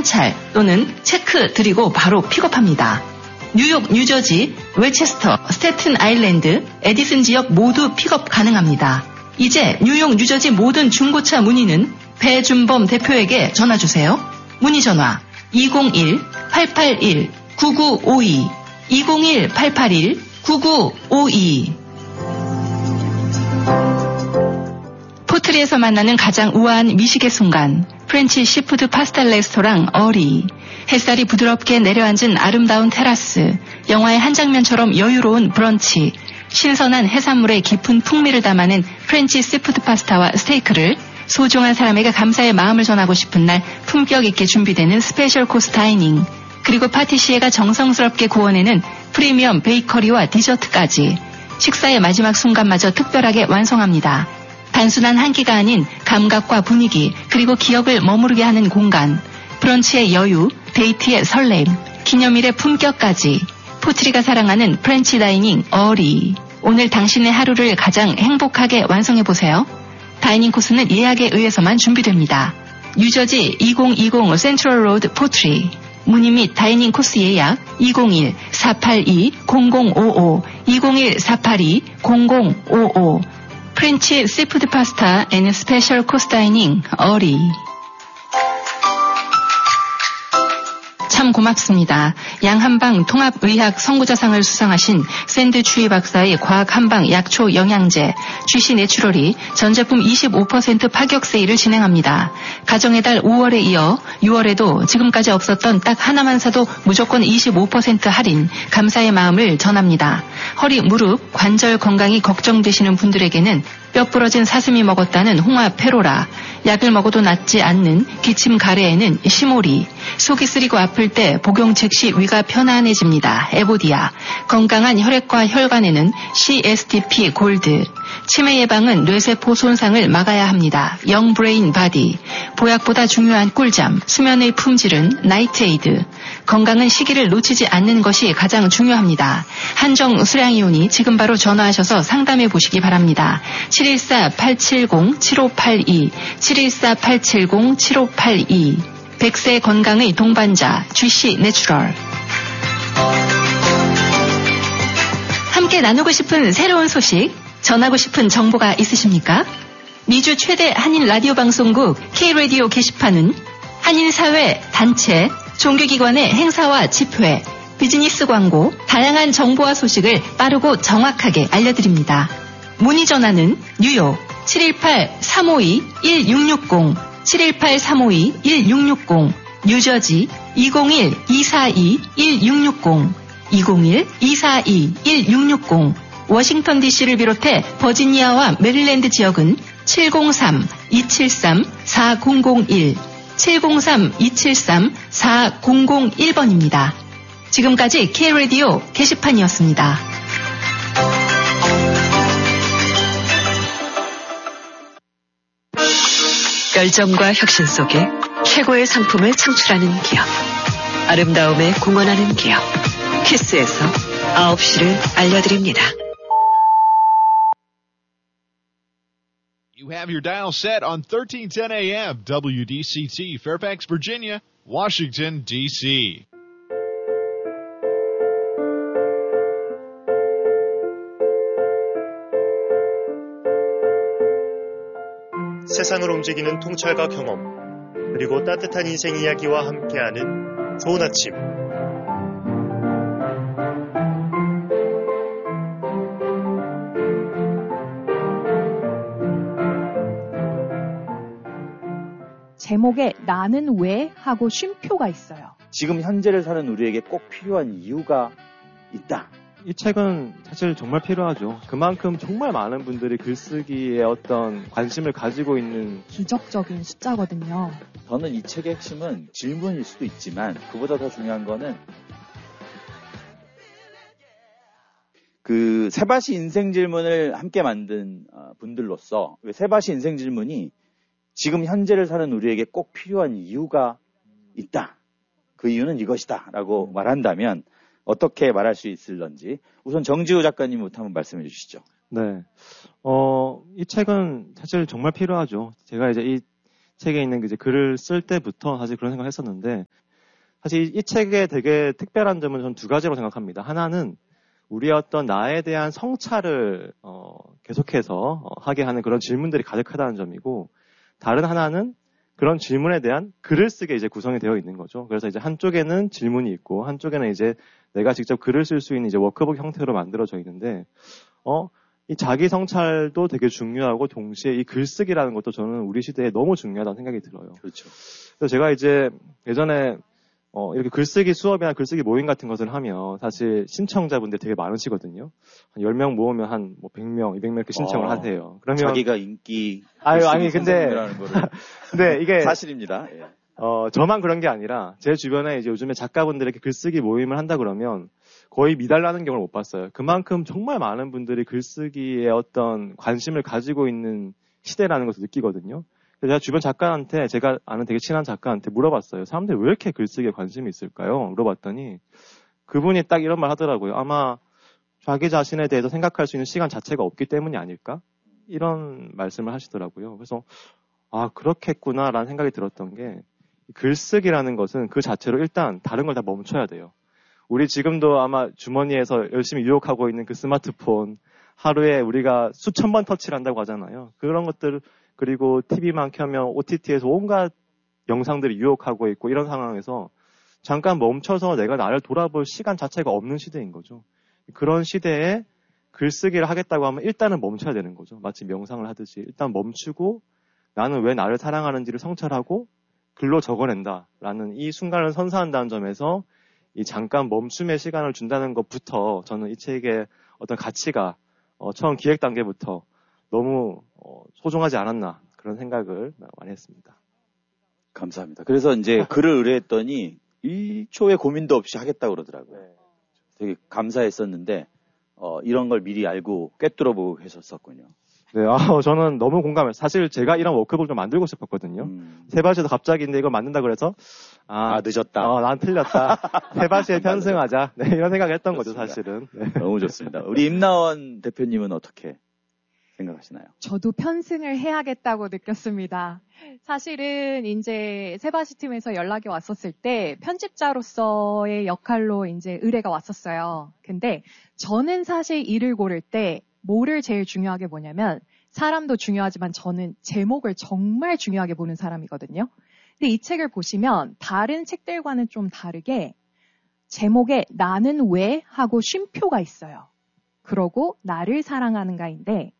순찰 또는 체크 드리고 바로 픽업합니다. 뉴욕, 뉴저지, 웨체스터, 스태튼 아일랜드, 에디슨 지역 모두 픽업 가능합니다. 이제 뉴욕, 뉴저지 모든 중고차 문의는 배준범 대표에게 전화주세요. 문의 전화 201-881-9952 201-881-9952 포트리에서 만나는 가장 우아한 미식의 순간 프렌치 시푸드 파스타 레스토랑 어리 햇살이 부드럽게 내려앉은 아름다운 테라스 영화의 한 장면처럼 여유로운 브런치 신선한 해산물의 깊은 풍미를 담아낸 프렌치 시푸드 파스타와 스테이크를 소중한 사람에게 감사의 마음을 전하고 싶은 날 품격 있게 준비되는 스페셜 코스 다이닝 그리고 파티시에가 정성스럽게 구워내는 프리미엄 베이커리와 디저트까지 식사의 마지막 순간마저 특별하게 완성합니다. 단순한 한 끼가 아닌 감각과 분위기 그리고 기억을 머무르게 하는 공간 브런치의 여유, 데이트의 설렘, 기념일의 품격까지 포트리가 사랑하는 프렌치 다이닝 어리 오늘 당신의 하루를 가장 행복하게 완성해보세요. 다이닝 코스는 예약에 의해서만 준비됩니다. 뉴저지 2020 센트럴 로드 포트리 문의 및 다이닝 코스 예약 201-482-0055 201-482-0055 프렌치 시푸드 파스타 앤 스페셜 코스 다이닝 어리 참 고맙습니다. 양한방 통합의학 선구자상을 수상하신 샌드 추이 박사의 과학 한방 약초 영양제 GC 내추럴이 전 제품 25% 파격 세일을 진행합니다. 가정의 달 5월에 이어 6월에도 지금까지 없었던 딱 하나만 사도 무조건 25% 할인 감사의 마음을 전합니다. 허리, 무릎, 관절 건강이 걱정되시는 분들에게는 뼈 부러진 사슴이 먹었다는 홍합 페로라 약을 먹어도 낫지 않는 기침 가래에는 시모리 속이 쓰리고 아플 때 복용 즉시 위가 편안해집니다. 에보디아 건강한 혈액과 혈관에는 CSTP 골드 치매 예방은 뇌세포 손상을 막아야 합니다. 영브레인 바디 보약보다 중요한 꿀잠 수면의 품질은 나이트에이드 건강은 시기를 놓치지 않는 것이 가장 중요합니다. 한정 수량이오니 지금 바로 전화하셔서 상담해 보시기 바랍니다. 714-870-7582 714-870-7582 100세 건강의 동반자 GC 내추럴 함께 나누고 싶은 새로운 소식 전하고 싶은 정보가 있으십니까? 미주 최대 한인 라디오 방송국 K-라디오 게시판은 한인사회, 단체, 종교기관의 행사와 집회, 비즈니스 광고, 다양한 정보와 소식을 빠르고 정확하게 알려드립니다. 문의 전화는 뉴욕 718-352-1660 718-352-1660 뉴저지 201-242-1660 201-242-1660 워싱턴 DC를 비롯해 버지니아와 메릴랜드 지역은 703-273-4001 703-273-4001번입니다. 지금까지 K-라디오 게시판이었습니다. 열정과 혁신 속에 최고의 상품을 창출하는 기업. 아름다움에 공헌하는 기업. 키스에서 9시를 알려드립니다. You have your dial set on 1310 AM, WDCT, Fairfax, Virginia, Washington, D.C. 세상을 움직이는 통찰과 경험, 그리고 따뜻한 인생 이야기와 함께하는 좋은 아침. 제목에 나는 왜 하고 쉼표가 있어요. 지금 현재를 사는 우리에게 꼭 필요한 이유가 있다. 이 책은 사실 정말 필요하죠. 그만큼 정말 많은 분들이 글쓰기에 어떤 관심을 가지고 있는 기적적인 숫자거든요. 저는 이 책의 핵심은 질문일 수도 있지만 그보다 더 중요한 거는 그 세바시 인생 질문을 함께 만든 분들로서 세바시 인생 질문이 지금 현재를 사는 우리에게 꼭 필요한 이유가 있다. 그 이유는 이것이다 라고 말한다면 어떻게 말할 수 있을런지 우선 정지우 작가님부터 한번 말씀해 주시죠. 네. 이 책은 사실 정말 필요하죠. 제가 이제 이 책에 있는 이제 글을 쓸 때부터 사실 그런 생각을 했었는데, 사실 이 책의 되게 특별한 점은 저는 두 가지로 생각합니다. 하나는 우리의 어떤 나에 대한 성찰을 계속해서 하게 하는 그런 질문들이 가득하다는 점이고, 다른 하나는 그런 질문에 대한 글을 쓰게 이제 구성이 되어 있는 거죠. 그래서 이제 한쪽에는 질문이 있고 한쪽에는 이제 내가 직접 글을 쓸 수 있는 이제 워크북 형태로 만들어져 있는데, 이 자기 성찰도 되게 중요하고 동시에 이 글쓰기라는 것도 저는 우리 시대에 너무 중요하다는 생각이 들어요. 그렇죠. 그래서 제가 이제 예전에 이렇게 글쓰기 수업이나 글쓰기 모임 같은 것을 하면 사실 신청자분들 되게 많으시거든요. 한 10명 모으면 한 100명, 200명 이렇게 신청을 하세요. 그러면 자기가 인기 아니 근데 근데 이게 사실입니다. 예. 저만 그런 게 아니라 제 주변에 이제 요즘에 작가분들에게 글쓰기 모임을 한다 그러면 거의 미달나는 경우를 못 봤어요. 그만큼 정말 많은 분들이 글쓰기에 어떤 관심을 가지고 있는 시대라는 것을 느끼거든요. 그래서 제가 주변 작가한테, 제가 아는 되게 친한 작가한테 물어봤어요. 사람들이 왜 이렇게 글쓰기에 관심이 있을까요? 물어봤더니 그분이 딱 이런 말 하더라고요. 아마 자기 자신에 대해서 생각할 수 있는 시간 자체가 없기 때문이 아닐까? 이런 말씀을 하시더라고요. 그래서 그렇겠구나라는 생각이 들었던 게, 글쓰기라는 것은 그 자체로 일단 다른 걸 다 멈춰야 돼요. 우리 지금도 아마 주머니에서 열심히 유혹하고 있는 그 스마트폰, 하루에 우리가 수천 번 터치를 한다고 하잖아요. 그런 것들, 그리고 TV만 켜면 OTT에서 온갖 영상들이 유혹하고 있고, 이런 상황에서 잠깐 멈춰서 내가 나를 돌아볼 시간 자체가 없는 시대인 거죠. 그런 시대에 글쓰기를 하겠다고 하면 일단은 멈춰야 되는 거죠. 마치 명상을 하듯이 일단 멈추고 나는 왜 나를 사랑하는지를 성찰하고 글로 적어낸다라는 이 순간을 선사한다는 점에서 이 잠깐 멈춤의 시간을 준다는 것부터 저는 이 책의 어떤 가치가 처음 기획 단계부터 너무 소중하지 않았나, 그런 생각을 많이 했습니다. 감사합니다. 그래서 이제 글을 의뢰했더니 1초의 고민도 없이 하겠다고 그러더라고요. 되게 감사했었는데 이런 걸 미리 알고 꿰뚫어보고 계셨었군요. 네, 저는 너무 공감해요. 사실 제가 이런 워크북을 좀 만들고 싶었거든요. 세바시에서 갑자기 근데 이거 만든다 그래서 늦었다. 난 틀렸다. 세바시에 편승하자. 네, 이런 생각을 했던 거죠, 사실은. 네. 너무 좋습니다. 우리 임나원 대표님은 어떻게 생각하시나요? 저도 편승을 해야겠다고 느꼈습니다. 사실은 이제 세바시 팀에서 연락이 왔었을 때 편집자로서의 역할로 이제 의뢰가 왔었어요. 근데 저는 사실 일을 고를 때 뭐를 제일 중요하게 보냐면, 사람도 중요하지만 저는 제목을 정말 중요하게 보는 사람이거든요. 근데 이 책을 보시면 다른 책들과는 좀 다르게 제목에 나는 왜 하고 쉼표가 있어요. 그러고 나를 사랑하는가인데,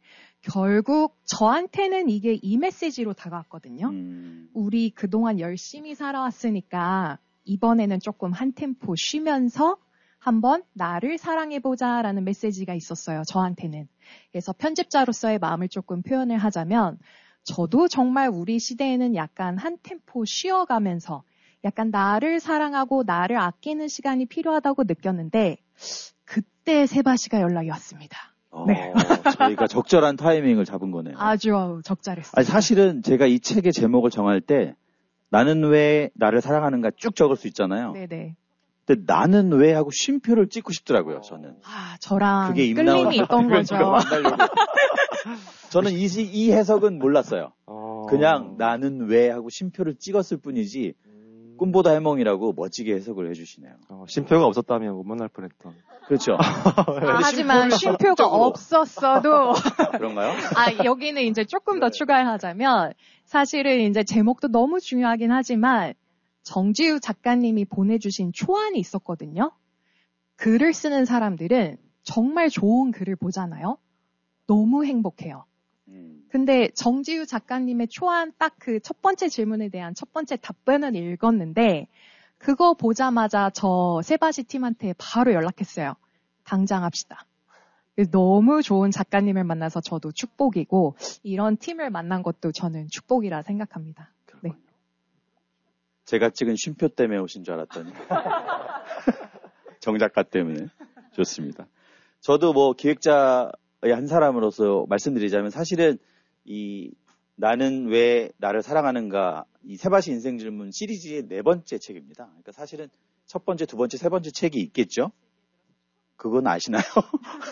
결국 저한테는 이게 이 메시지로 다가왔거든요. 우리 그동안 열심히 살아왔으니까 이번에는 조금 한 템포 쉬면서 한번 나를 사랑해보자라는 메시지가 있었어요, 저한테는. 그래서 편집자로서의 마음을 조금 표현을 하자면, 저도 정말 우리 시대에는 약간 한 템포 쉬어가면서 약간 나를 사랑하고 나를 아끼는 시간이 필요하다고 느꼈는데, 그때 세바시가 연락이 왔습니다. 네. 저희가 적절한 타이밍을 잡은 거네요. 아주 적절했어요. 아니, 사실은 제가 이 책의 제목을 정할 때 나는 왜 나를 사랑하는가 쭉 적을 수 있잖아요. 네네. 근데 나는 왜 하고 쉼표를 찍고 싶더라고요, 저는. 저랑 그게 끌림이 있던 거죠. 저는 이 해석은 몰랐어요. 그냥 나는 왜 하고 쉼표를 찍었을 뿐이지 꿈보다 해몽이라고 멋지게 해석을 해주시네요. 쉼표가 없었다면 못 만날 뻔했던. 그렇죠. 하지만 쉼표가 없었어도 그런가요? 여기는 이제 조금 더 추가를 하자면, 사실은 이제 제목도 너무 중요하긴 하지만 정지우 작가님이 보내주신 초안이 있었거든요. 글을 쓰는 사람들은 정말 좋은 글을 보잖아요. 너무 행복해요. 근데 정지우 작가님의 초안 딱 그 첫 번째 질문에 대한 첫 번째 답변을 읽었는데, 그거 보자마자 저 세바시 팀한테 바로 연락했어요. 당장 합시다. 너무 좋은 작가님을 만나서 저도 축복이고, 이런 팀을 만난 것도 저는 축복이라 생각합니다. 네. 제가 찍은 쉼표 때문에 오신 줄 알았더니 정 작가 때문에. 좋습니다. 저도 뭐 기획자의 한 사람으로서 말씀드리자면, 사실은 이 나는 왜 나를 사랑하는가, 이 세바시 인생 질문 시리즈의 4번째 책입니다. 그러니까 사실은 첫 번째, 두 번째, 세 번째 책이 있겠죠? 그건 아시나요?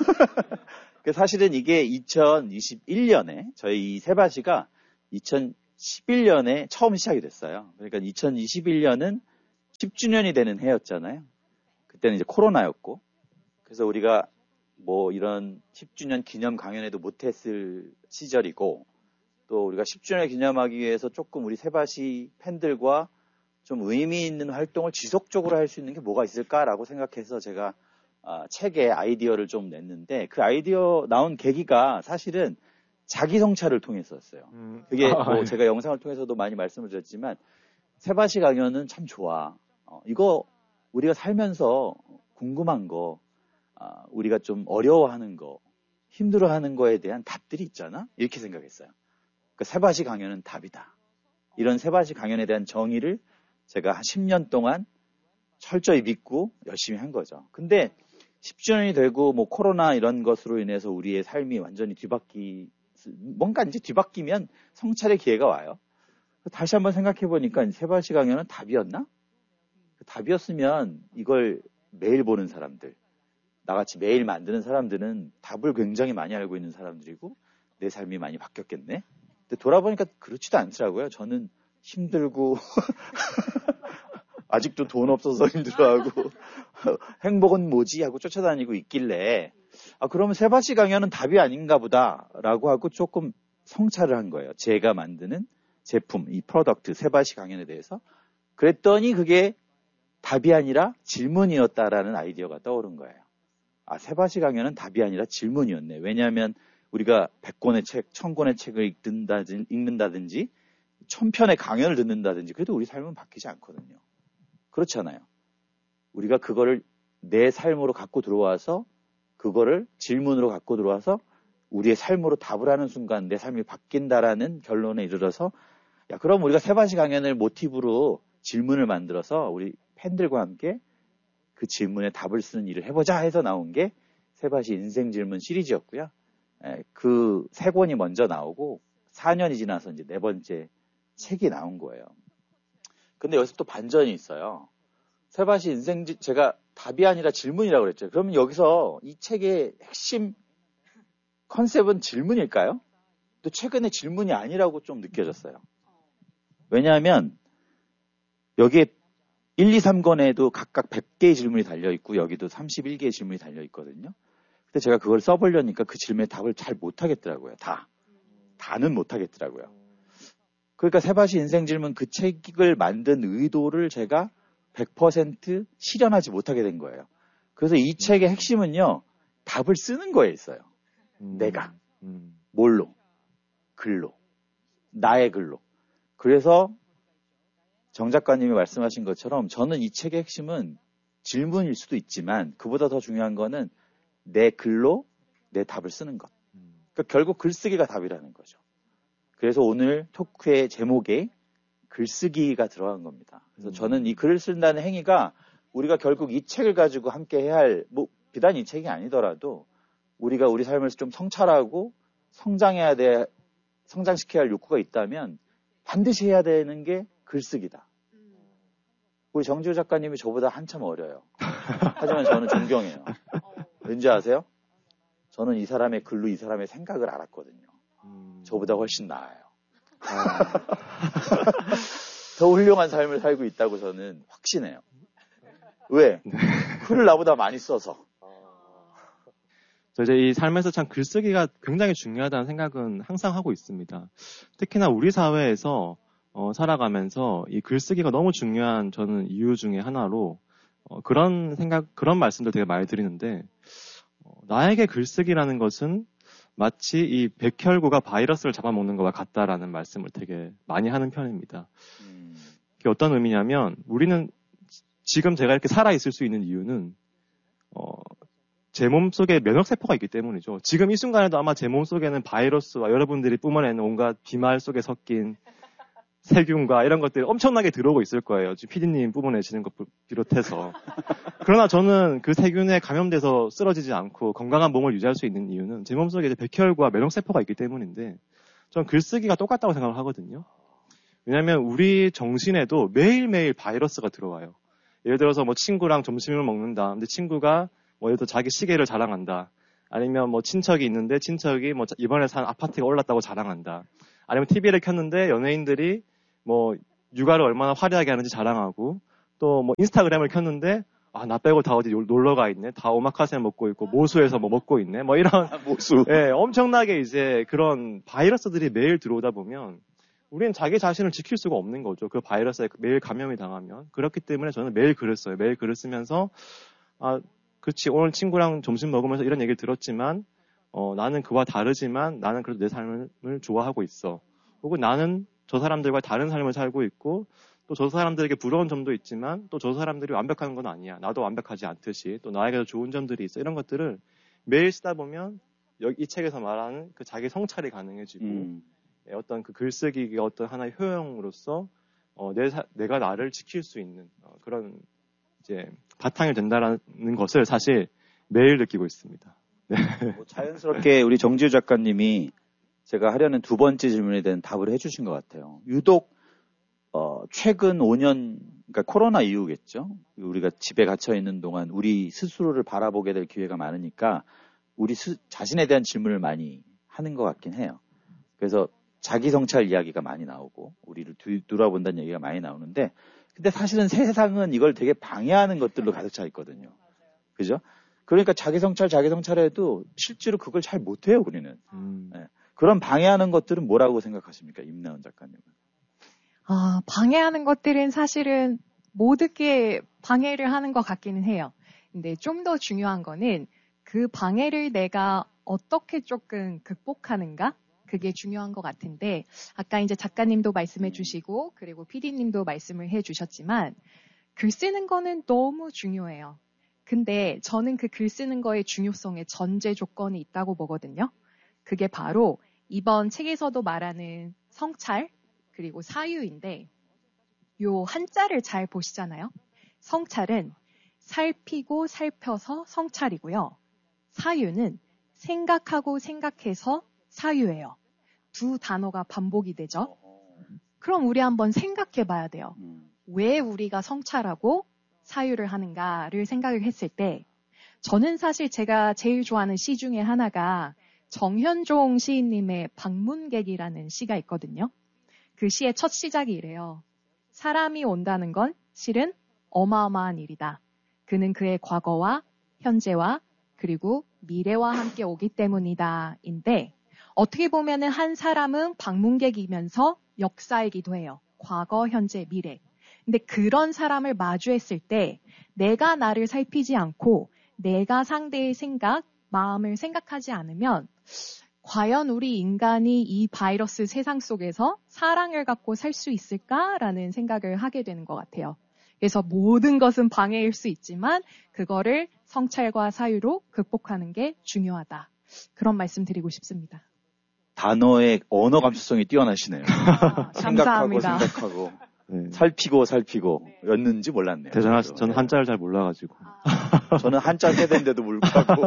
사실은 이게 2021년에 저희 이 세바시가 2011년에 처음 시작이 됐어요. 그러니까 2021년은 10주년이 되는 해였잖아요. 그때는 이제 코로나였고, 그래서 우리가 뭐 이런 10주년 기념 강연회도 못했을 시절이고, 또 우리가 10주년을 기념하기 위해서 조금 우리 세바시 팬들과 좀 의미 있는 활동을 지속적으로 할 수 있는 게 뭐가 있을까라고 생각해서 제가 책에 아이디어를 좀 냈는데, 그 아이디어 나온 계기가 사실은 자기 성찰을 통했었어요. 그게 뭐 제가 영상을 통해서도 많이 말씀을 드렸지만, 세바시 강연은 참 좋아. 이거 우리가 살면서 궁금한 거, 우리가 좀 어려워하는 거, 힘들어하는 거에 대한 답들이 있잖아? 이렇게 생각했어요. 그 세바시 강연은 답이다. 이런 세바시 강연에 대한 정의를 제가 한 10년 동안 철저히 믿고 열심히 한 거죠. 근데 10주년이 되고 뭐 코로나 이런 것으로 인해서 우리의 삶이 완전히 뭔가 이제 뒤바뀌면 성찰의 기회가 와요. 다시 한번 생각해 보니까 세바시 강연은 답이었나? 답이었으면 이걸 매일 보는 사람들, 나같이 매일 만드는 사람들은 답을 굉장히 많이 알고 있는 사람들이고 내 삶이 많이 바뀌었겠네. 근데 돌아보니까 그렇지도 않더라고요. 저는 힘들고 아직도 돈 없어서 힘들어하고 행복은 뭐지 하고 쫓아다니고 있길래 그러면 세바시 강연은 답이 아닌가 보다라고 하고 조금 성찰을 한 거예요. 제가 만드는 제품, 이 프로덕트 세바시 강연에 대해서. 그랬더니 그게 답이 아니라 질문이었다라는 아이디어가 떠오른 거예요. 세바시 강연은 답이 아니라 질문이었네. 왜냐하면 우리가 100권의 책, 1000권의 책을 읽는다든지 1000편의 강연을 듣는다든지 그래도 우리 삶은 바뀌지 않거든요. 그렇잖아요. 우리가 그거를 내 삶으로 갖고 들어와서 그거를 질문으로 갖고 들어와서 우리의 삶으로 답을 하는 순간 내 삶이 바뀐다라는 결론에 이르러서 그럼 우리가 세바시 강연을 모티브로 질문을 만들어서 우리 팬들과 함께 그 질문에 답을 쓰는 일을 해보자 해서 나온 게 세바시 인생 질문 시리즈였고요. 그 3권이 먼저 나오고 4년이 지나서 이제 4번째 책이 나온 거예요. 근데 여기서 또 반전이 있어요. 세바시 인생 제가 답이 아니라 질문이라고 그랬죠. 그러면 여기서 이 책의 핵심 컨셉은 질문일까요? 또 최근에 질문이 아니라고 좀 느껴졌어요. 왜냐하면 여기에 1, 2, 3권에도 각각 100개의 질문이 달려있고 여기도 31개의 질문이 달려있거든요. 근데 제가 그걸 써보려니까 그 질문에 답을 잘 못하겠더라고요. 다는 못하겠더라고요. 그러니까 세바시 인생 질문 그 책을 만든 의도를 제가 100% 실현하지 못하게 된 거예요. 그래서 이 책의 핵심은요, 답을 쓰는 거에 있어요. 내가. 뭘로? 글로. 나의 글로. 그래서 정 작가님이 말씀하신 것처럼 저는 이 책의 핵심은 질문일 수도 있지만 그보다 더 중요한 거는 내 글로 내 답을 쓰는 것. 그러니까 결국 글쓰기가 답이라는 거죠. 그래서 오늘 토크의 제목에 글쓰기가 들어간 겁니다. 그래서 저는 이 글을 쓴다는 행위가 우리가 결국 이 책을 가지고 함께 해야 할, 비단 이 책이 아니더라도 우리가 우리 삶에서 좀 성찰하고 성장시켜야 할 욕구가 있다면 반드시 해야 되는 게 글쓰기다. 우리 정지호 작가님이 저보다 한참 어려요. 하지만 저는 존경해요. 왠지 아세요? 저는 이 사람의 글로 이 사람의 생각을 알았거든요. 저보다 훨씬 나아요. 더 훌륭한 삶을 살고 있다고 저는 확신해요. 왜? 글을 나보다 많이 써서. 이제 이 삶에서 참 글쓰기가 굉장히 중요하다는 생각은 항상 하고 있습니다. 특히나 우리 사회에서 살아가면서 이 글쓰기가 너무 중요한 저는 이유 중에 하나로 그런 말씀들 되게 많이 드리는데 나에게 글쓰기라는 것은 마치 이 백혈구가 바이러스를 잡아먹는 것과 같다라는 말씀을 되게 많이 하는 편입니다. 그게 어떤 의미냐면 우리는 지금 제가 이렇게 살아있을 수 있는 이유는 제 몸속에 면역세포가 있기 때문이죠. 지금 이 순간에도 아마 제 몸속에는 바이러스와 여러분들이 뿜어내는 온갖 비말 속에 섞인 세균과 이런 것들이 엄청나게 들어오고 있을 거예요. 지금 PD님 뿜어내시는 것 비롯해서. 그러나 저는 그 세균에 감염돼서 쓰러지지 않고 건강한 몸을 유지할 수 있는 이유는 제 몸속에 이제 백혈과 면역세포가 있기 때문인데 저는 글쓰기가 똑같다고 생각을 하거든요. 왜냐하면 우리 정신에도 매일매일 바이러스가 들어와요. 예를 들어서 뭐 친구랑 점심을 먹는다. 근데 친구가 뭐 예를 들어 자기 시계를 자랑한다. 아니면 뭐 친척이 있는데 친척이 뭐 이번에 산 아파트가 올랐다고 자랑한다. 아니면 TV를 켰는데 연예인들이 뭐 육아를 얼마나 화려하게 하는지 자랑하고 또 뭐 인스타그램을 켰는데 나 빼고 다 어디 놀러 가 있네. 다 오마카세 먹고 있고 모수에서 뭐 먹고 있네. 뭐 이런 모수. 예, 엄청나게 이제 그런 바이러스들이 매일 들어오다 보면 우리는 자기 자신을 지킬 수가 없는 거죠. 그 바이러스에 매일 감염이 당하면. 그렇기 때문에 저는 매일 글을 써요. 매일 글을 쓰면서 그렇지. 오늘 친구랑 점심 먹으면서 이런 얘기를 들었지만 나는 그와 다르지만 나는 그래도 내 삶을 좋아하고 있어. 혹은 나는 저 사람들과 다른 삶을 살고 있고 또 저 사람들에게 부러운 점도 있지만 또 저 사람들이 완벽한 건 아니야. 나도 완벽하지 않듯이 또 나에게도 좋은 점들이 있어. 이런 것들을 매일 쓰다 보면 이 책에서 말하는 그 자기 성찰이 가능해지고 어떤 그 글쓰기가 어떤 하나의 효용으로서 내가 나를 지킬 수 있는 그런 이제 바탕이 된다라는 것을 사실 매일 느끼고 있습니다. 네. 뭐 자연스럽게 우리 정지우 작가님이 제가 하려는 두 번째 질문에 대한 답을 해주신 것 같아요. 유독 최근 5년, 그러니까 코로나 이후겠죠. 우리가 집에 갇혀 있는 동안 우리 스스로를 바라보게 될 기회가 많으니까 우리 자신에 대한 질문을 많이 하는 것 같긴 해요. 그래서 자기 성찰 이야기가 많이 나오고 우리를 돌아본다는 얘기가 많이 나오는데, 근데 사실은 세상은 이걸 되게 방해하는 것들로 가득 차 있거든요. 그죠? 그러니까 자기 성찰해도 실제로 그걸 잘 못해요, 우리는. 네. 그런 방해하는 것들은 뭐라고 생각하십니까, 임나은 작가님은? 방해하는 것들은 사실은 모두게 방해를 하는 것 같기는 해요. 근데 좀 더 중요한 거는 그 방해를 내가 어떻게 조금 극복하는가? 그게 중요한 것 같은데, 아까 이제 작가님도 말씀해 주시고, 그리고 PD님도 말씀을 해 주셨지만, 글 쓰는 거는 너무 중요해요. 근데 저는 그 글 쓰는 거의 중요성에 전제 조건이 있다고 보거든요. 그게 바로 이번 책에서도 말하는 성찰, 그리고 사유인데, 요 한자를 잘 보시잖아요. 성찰은 살피고 살펴서 성찰이고요. 사유는 생각하고 생각해서 사유예요. 두 단어가 반복이 되죠. 그럼 우리 한번 생각해 봐야 돼요. 왜 우리가 성찰하고 사유를 하는가를 생각을 했을 때, 저는 사실 제가 제일 좋아하는 시 중에 하나가 정현종 시인님의 방문객이라는 시가 있거든요. 그 시의 첫 시작이 이래요. 사람이 온다는 건 실은 어마어마한 일이다. 그는 그의 과거와 현재와 그리고 미래와 함께 오기 때문이다. 인데, 어떻게 보면은 한 사람은 방문객이면서 역사이기도 해요. 과거, 현재, 미래. 근데 그런 사람을 마주했을 때 내가 나를 살피지 않고 내가 상대의 생각, 마음을 생각하지 않으면 과연 우리 인간이 이 바이러스 세상 속에서 사랑을 갖고 살 수 있을까라는 생각을 하게 되는 것 같아요. 그래서 모든 것은 방해일 수 있지만 그거를 성찰과 사유로 극복하는 게 중요하다. 그런 말씀 드리고 싶습니다. 단어의 언어 감수성이 뛰어나시네요. 감사합니다. 생각하고 네. 살피고 였는지 몰랐네요. 저는 한자를 잘 몰라가지고. 저는 한자 세대인데도 불구하고.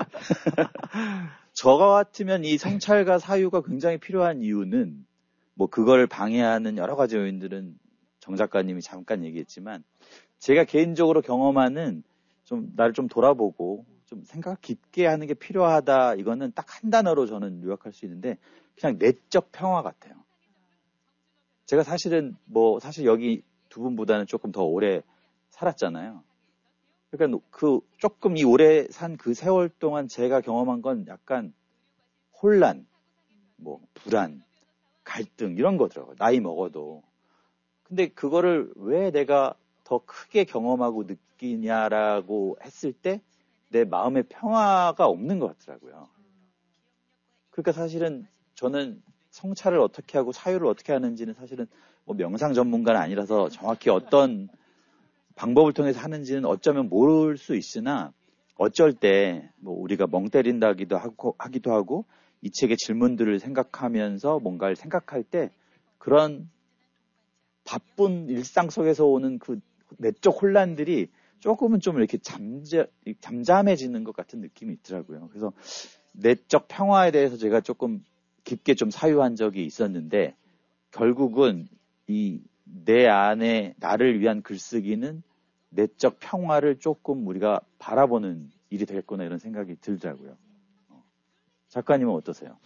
저 같으면 이 성찰과 사유가 굉장히 필요한 이유는 뭐 그걸 방해하는 여러 가지 요인들은 정 작가님이 잠깐 얘기했지만 제가 개인적으로 경험하는 좀 나를 좀 돌아보고 좀 생각 깊게 하는 게 필요하다. 이거는 딱 한 단어로 저는 요약할 수 있는데 그냥 내적 평화 같아요. 제가 사실 여기 두 분보다는 조금 더 오래 살았잖아요. 그러니까 조금 이 오래 산 그 세월 동안 제가 경험한 건 약간 혼란, 불안, 갈등 이런 거더라고요. 나이 먹어도. 근데 그거를 왜 내가 더 크게 경험하고 느끼냐라고 했을 때 내 마음의 평화가 없는 것 같더라고요. 그러니까 사실은 저는 성찰을 어떻게 하고 사유를 어떻게 하는지는 사실은 명상 전문가는 아니라서 정확히 어떤 방법을 통해서 하는지는 어쩌면 모를 수 있으나 어쩔 때 우리가 멍 때린다기도 하기도 하고 이 책의 질문들을 생각하면서 뭔가를 생각할 때 그런 바쁜 일상 속에서 오는 그 내적 혼란들이 조금은 좀 이렇게 잠잠해지는 것 같은 느낌이 있더라고요. 그래서 내적 평화에 대해서 제가 조금 깊게 좀 사유한 적이 있었는데 결국은 내 안에 나를 위한 글쓰기는 내적 평화를 조금 우리가 바라보는 일이 되겠구나 이런 생각이 들더라고요. 작가님은 어떠세요?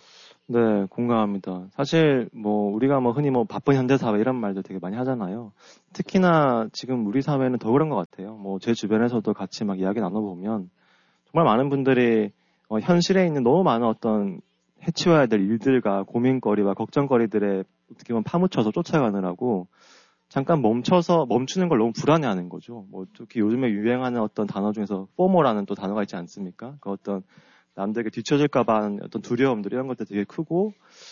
네, 공감합니다. 사실 우리가 흔히 바쁜 현대 사회 이런 말도 되게 많이 하잖아요. 특히나 지금 우리 사회는 더 그런 것 같아요. 제 주변에서도 같이 막 이야기 나눠보면 정말 많은 분들이 현실에 있는 너무 많은 어떤 해치워야 될 일들과 고민거리와 걱정거리들에 어떻게 보면 파묻혀서 쫓아가느라고 잠깐 멈추는 걸 너무 불안해하는 거죠. 특히 요즘에 유행하는 어떤 단어 중에서 포모라는 또 단어가 있지 않습니까? 그 어떤 남들에게 뒤처질까봐 하는 어떤 두려움들 이런 것들 되게 크고,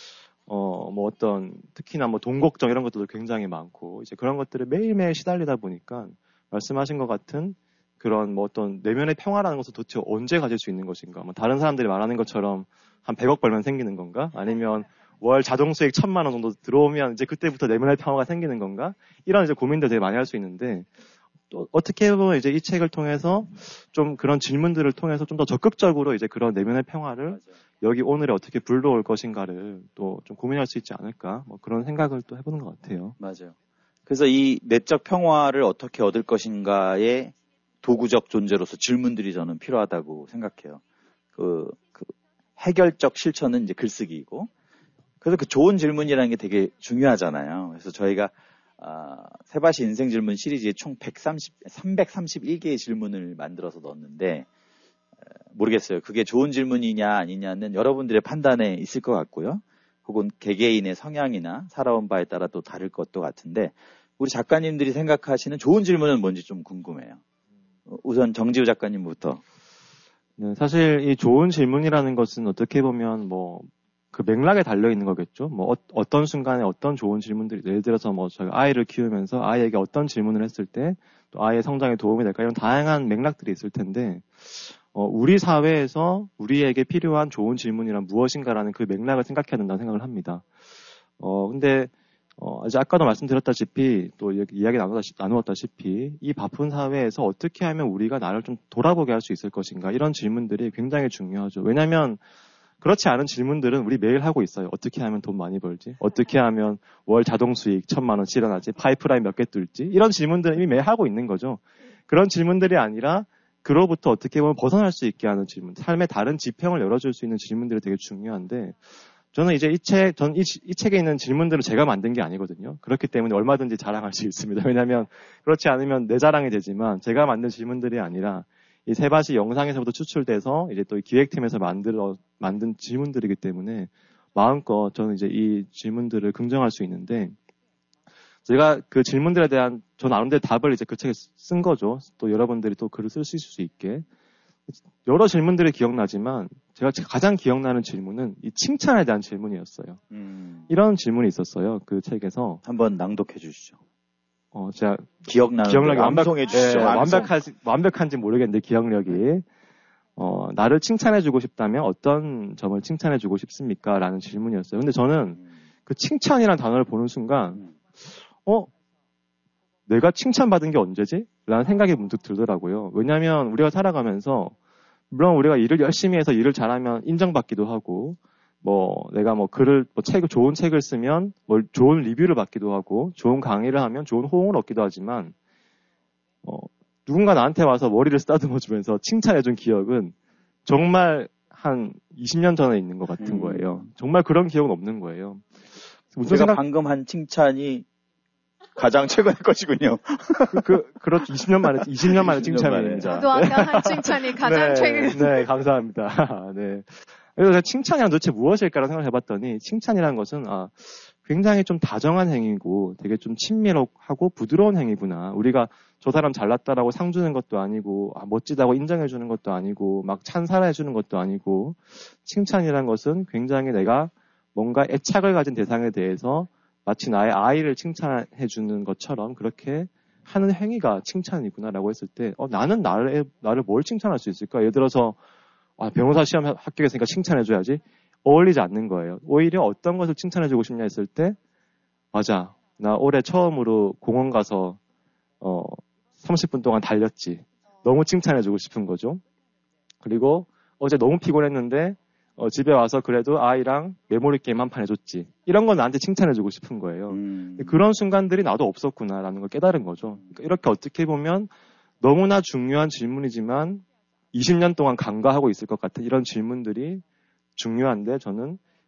특히나 돈 걱정 이런 것들도 굉장히 많고, 이제 그런 것들을 매일매일 시달리다 보니까 말씀하신 것 같은 그런 어떤 내면의 평화라는 것을 도대체 언제 가질 수 있는 것인가? 다른 사람들이 말하는 것처럼 한 100억 벌면 생기는 건가? 아니면 월 자동 수익 1,000만 원 정도 들어오면 이제 그때부터 내면의 평화가 생기는 건가? 이런 이제 고민들 되게 많이 할 수 있는데, 또 어떻게 보면 이제 이 책을 통해서 좀 그런 질문들을 통해서 좀 더 적극적으로 이제 그런 내면의 평화를 맞아요. 여기 오늘에 어떻게 불러올 것인가를 또 좀 고민할 수 있지 않을까? 그런 생각을 또 해보는 것 같아요. 맞아요. 그래서 이 내적 평화를 어떻게 얻을 것인가의 도구적 존재로서 질문들이 저는 필요하다고 생각해요. 그 해결적 실천은 이제 글쓰기이고, 그래서 그 좋은 질문이라는 게 되게 중요하잖아요. 그래서 저희가 세바시 인생 질문 시리즈에 총 331개의 질문을 만들어서 넣었는데, 모르겠어요. 그게 좋은 질문이냐 아니냐는 여러분들의 판단에 있을 것 같고요. 혹은 개개인의 성향이나 살아온 바에 따라 또 다를 것도 같은데, 우리 작가님들이 생각하시는 좋은 질문은 뭔지 좀 궁금해요. 우선 정지우 작가님부터. 네, 사실 이 좋은 질문이라는 것은 어떻게 보면 그 맥락에 달려 있는 거겠죠. 어떤 순간에 어떤 좋은 질문들이, 예를 들어서 저희가 아이를 키우면서 아이에게 어떤 질문을 했을 때 또 아이의 성장에 도움이 될까, 이런 다양한 맥락들이 있을 텐데, 우리 사회에서 우리에게 필요한 좋은 질문이란 무엇인가라는 그 맥락을 생각해야 된다고 생각을 합니다. 근데 이제 아까도 말씀드렸다시피 또 이야기 나누었다시피 이 바쁜 사회에서 어떻게 하면 우리가 나를 좀 돌아보게 할 수 있을 것인가, 이런 질문들이 굉장히 중요하죠. 왜냐하면 그렇지 않은 질문들은 우리 매일 하고 있어요. 어떻게 하면 돈 많이 벌지? 어떻게 하면 월 자동 수익 1,000만 원씩 일어나지? 파이프라인 몇 개 뚫지? 이런 질문들은 이미 매일 하고 있는 거죠. 그런 질문들이 아니라 그로부터 어떻게 보면 벗어날 수 있게 하는 질문, 삶의 다른 지평을 열어줄 수 있는 질문들이 되게 중요한데, 저는 이제 이 책에 있는 질문들은 제가 만든 게 아니거든요. 그렇기 때문에 얼마든지 자랑할 수 있습니다. 왜냐하면 그렇지 않으면 내 자랑이 되지만 제가 만든 질문들이 아니라 이 세바시 영상에서부터 추출돼서 이제 또 이 기획팀에서 만든 질문들이기 때문에 마음껏 저는 이제 이 질문들을 긍정할 수 있는데, 제가 그 질문들에 대한 저 나름대로 답을 이제 그 책에 쓴 거죠. 또 여러분들이 또 글을 쓸 수 있을 수 있게. 여러 질문들이 기억나지만 제가 가장 기억나는 질문은 이 칭찬에 대한 질문이었어요. 이런 질문이 있었어요. 그 책에서. 한번 낭독해 주시죠. 제가 기억력이 완성해 주시죠. 완벽한지 모르겠는데 기억력이. 나를 칭찬해주고 싶다면 어떤 점을 칭찬해주고 싶습니까? 라는 질문이었어요. 근데 저는 그 칭찬이라는 단어를 보는 순간, 내가 칭찬받은 게 언제지? 라는 생각이 문득 들더라고요. 왜냐하면 우리가 살아가면서, 물론 우리가 일을 열심히 해서 일을 잘하면 인정받기도 하고, 내가 좋은 책을 쓰면 좋은 리뷰를 받기도 하고, 좋은 강의를 하면 좋은 호응을 얻기도 하지만, 누군가 나한테 와서 머리를 쓰다듬어 주면서 칭찬해준 기억은 정말 한 20년 전에 있는 것 같은 거예요. 정말 그런 기억은 없는 거예요. 제가 방금 한 칭찬이 가장 최근의 것이군요. 그렇죠. 20년 만에 칭찬입니다. 저도 아까 한 칭찬이 가장 최근. 네, 감사합니다. 네. 그래서 칭찬이란 도대체 무엇일까라는 생각을 해봤더니, 칭찬이라는 것은, 굉장히 좀 다정한 행위고, 되게 좀 친밀하고 부드러운 행위구나. 우리가 저 사람 잘났다라고 상 주는 것도 아니고, 멋지다고 인정해주는 것도 아니고, 막 찬사해주는 것도 아니고, 칭찬이라는 것은 굉장히 내가 뭔가 애착을 가진 대상에 대해서 마치 나의 아이를 칭찬해주는 것처럼 그렇게 하는 행위가 칭찬이구나라고 했을 때, 나는 나를 뭘 칭찬할 수 있을까? 예를 들어서, 변호사 시험 합격했으니까 칭찬해줘야지. 어울리지 않는 거예요. 오히려 어떤 것을 칭찬해주고 싶냐 했을 때, 맞아. 나 올해 처음으로 공원 가서, 30분 동안 달렸지. 너무 칭찬해주고 싶은 거죠. 그리고 어제 너무 피곤했는데, 집에 와서 그래도 아이랑 메모리 게임 한 판 해줬지. 이런 건 나한테 칭찬해주고 싶은 거예요. 그런 순간들이 나도 없었구나라는 걸 깨달은 거죠. 그러니까 이렇게 어떻게 보면 너무나 중요한 질문이지만 20년 동안 간과하고 있을 것 같은 이런 질문들이 중요한데, 저는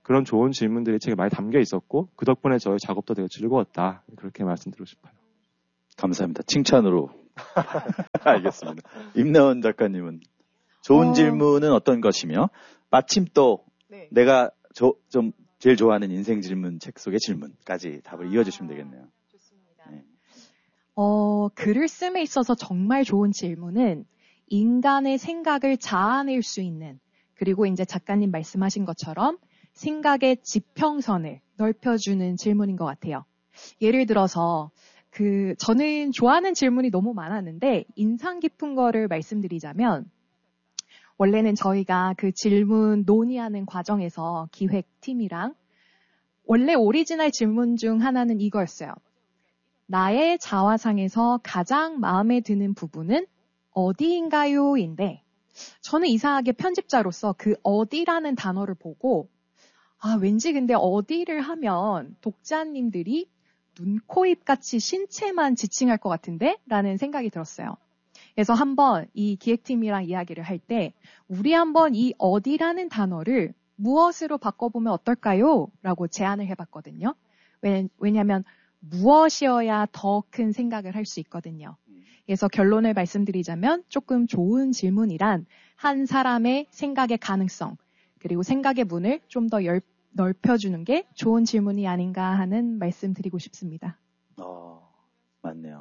그런 좋은 질문들이 책에 많이 담겨 있었고 그 덕분에 저희 작업도 되게 즐거웠다. 그렇게 말씀드리고 싶어요. 감사합니다. 칭찬으로. 알겠습니다. 임나원 작가님은 좋은 질문은 어떤 것이며 마침 또 네. 내가 좀 제일 좋아하는 인생 질문 책 속의 질문까지 답을 이어주시면 되겠네요. 좋습니다. 네. 글을 씀에 있어서 정말 좋은 질문은 인간의 생각을 자아낼 수 있는, 그리고 이제 작가님 말씀하신 것처럼 생각의 지평선을 넓혀주는 질문인 것 같아요. 예를 들어서 저는 좋아하는 질문이 너무 많았는데 인상 깊은 거를 말씀드리자면, 원래는 저희가 그 질문 논의하는 과정에서 기획팀이랑 원래 오리지널 질문 중 하나는 이거였어요. 나의 자화상에서 가장 마음에 드는 부분은 어디인가요? 인데, 저는 이상하게 편집자로서 그 어디라는 단어를 보고, 왠지 근데 어디를 하면 독자님들이 눈, 코, 입 같이 신체만 지칭할 것 같은데? 라는 생각이 들었어요. 그래서 한번 이 기획팀이랑 이야기를 할 때, 우리 한번 이 어디라는 단어를 무엇으로 바꿔보면 어떨까요? 라고 제안을 해봤거든요. 왜냐하면 무엇이어야 더 큰 생각을 할 수 있거든요. 그래서 결론을 말씀드리자면 조금 좋은 질문이란 한 사람의 생각의 가능성, 그리고 생각의 문을 좀 더 넓혀주는 게 좋은 질문이 아닌가 하는 말씀 드리고 싶습니다. 맞네요.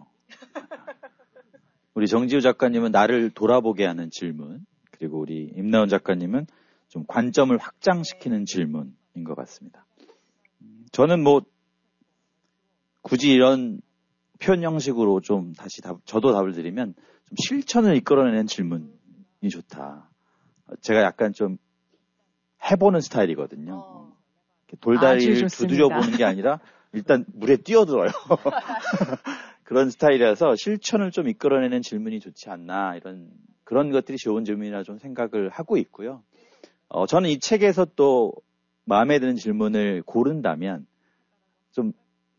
우리 정지우 작가님은 나를 돌아보게 하는 질문, 그리고 우리 임나원 작가님은 좀 관점을 확장시키는 질문인 것 같습니다. 저는 굳이 이런 표현 형식으로 좀 다시 저도 답을 드리면 좀 실천을 이끌어내는 질문이 좋다. 제가 약간 좀 해보는 스타일이거든요. 돌다리를 두드려 보는 게 아니라 일단 물에 뛰어들어요. 그런 스타일이라서 실천을 좀 이끌어내는 질문이 좋지 않나, 그런 것들이 좋은 질문이라 좀 생각을 하고 있고요. 저는 이 책에서 또 마음에 드는 질문을 고른다면 좀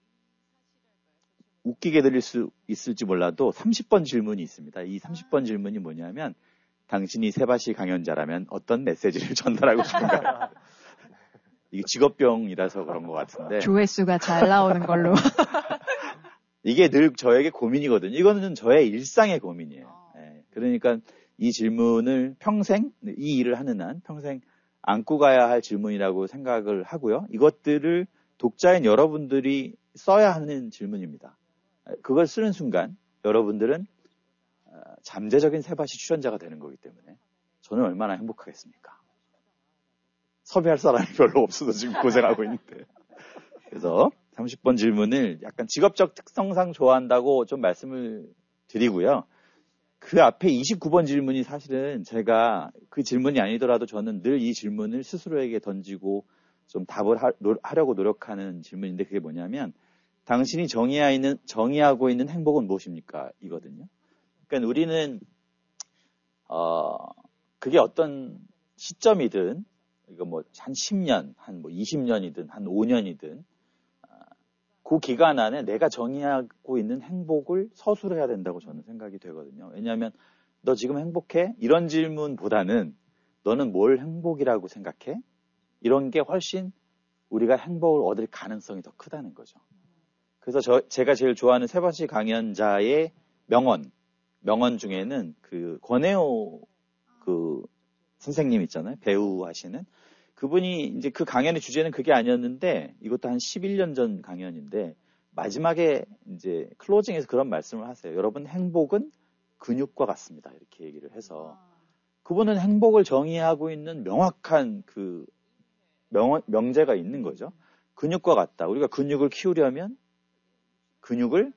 웃기게 들릴 수 있을지 몰라도 30번 질문이 있습니다. 이 30번 질문이 뭐냐면, 당신이 세바시 강연자라면 어떤 메시지를 전달하고 싶은가요? 이게 직업병이라서 그런 것 같은데. 조회수가 잘 나오는 걸로. 이게 늘 저에게 고민이거든요. 이거는 저의 일상의 고민이에요. 네. 그러니까 이 질문을 평생, 이 일을 하는 한 평생 안고 가야 할 질문이라고 생각을 하고요. 이것들을 독자인 여러분들이 써야 하는 질문입니다. 그걸 쓰는 순간 여러분들은 잠재적인 세바시 출연자가 되는 거기 때문에 저는 얼마나 행복하겠습니까? 섭외할 사람이 별로 없어서 지금 고생하고 있는데. 그래서 30번 질문을 약간 직업적 특성상 좋아한다고 좀 말씀을 드리고요. 그 앞에 29번 질문이 사실은 제가 그 질문이 아니더라도 저는 늘 이 질문을 스스로에게 던지고 좀 답을 하려고 노력하는 질문인데, 그게 뭐냐면, 당신이 정의하고 있는 행복은 무엇입니까? 이거든요. 그러니까 우리는 그게 어떤 시점이든, 이거 한 10년, 한 20년이든, 한 5년이든, 그 기간 안에 내가 정의하고 있는 행복을 서술해야 된다고 저는 생각이 되거든요. 왜냐하면 너 지금 행복해? 이런 질문보다는 너는 뭘 행복이라고 생각해? 이런 게 훨씬 우리가 행복을 얻을 가능성이 더 크다는 거죠. 그래서 제가 제일 좋아하는 세바시 강연자의 명언 중에는 그 권혜호 선생님 있잖아요. 배우 하시는. 그분이 이제 그 강연의 주제는 그게 아니었는데, 이것도 한 11년 전 강연인데, 마지막에 이제 클로징에서 그런 말씀을 하세요. 여러분, 행복은 근육과 같습니다. 이렇게 얘기를 해서. 그분은 행복을 정의하고 있는 명확한 명제가 있는 거죠. 근육과 같다. 우리가 근육을 키우려면 근육을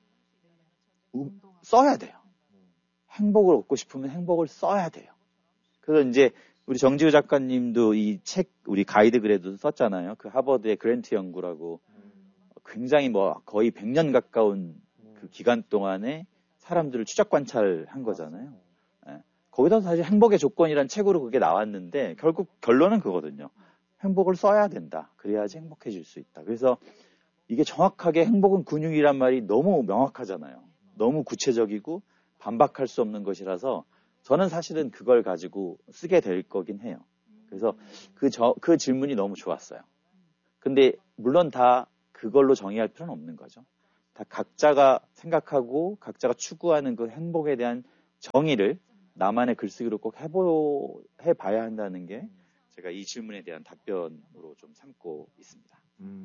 써야 돼요. 행복을 얻고 싶으면 행복을 써야 돼요. 그래서 이제 우리 정지우 작가님도 이 책, 우리 가이드 글에도 썼잖아요. 그 하버드의 그랜트 연구라고 굉장히 거의 100년 가까운 그 기간 동안에 사람들을 추적 관찰한 거잖아요. 예. 거기서 사실 행복의 조건이란 책으로 그게 나왔는데, 결국 결론은 그거거든요. 행복을 써야 된다. 그래야지 행복해질 수 있다. 그래서 이게 정확하게 행복은 근육이란 말이 너무 명확하잖아요. 너무 구체적이고 반박할 수 없는 것이라서 저는 사실은 그걸 가지고 쓰게 될 거긴 해요. 그래서 그 질문이 너무 좋았어요. 근데 물론 다 그걸로 정의할 필요는 없는 거죠. 다 각자가 생각하고 각자가 추구하는 그 행복에 대한 정의를 나만의 글쓰기로 꼭 해봐야 한다는 게 제가 이 질문에 대한 답변으로 좀 삼고 있습니다.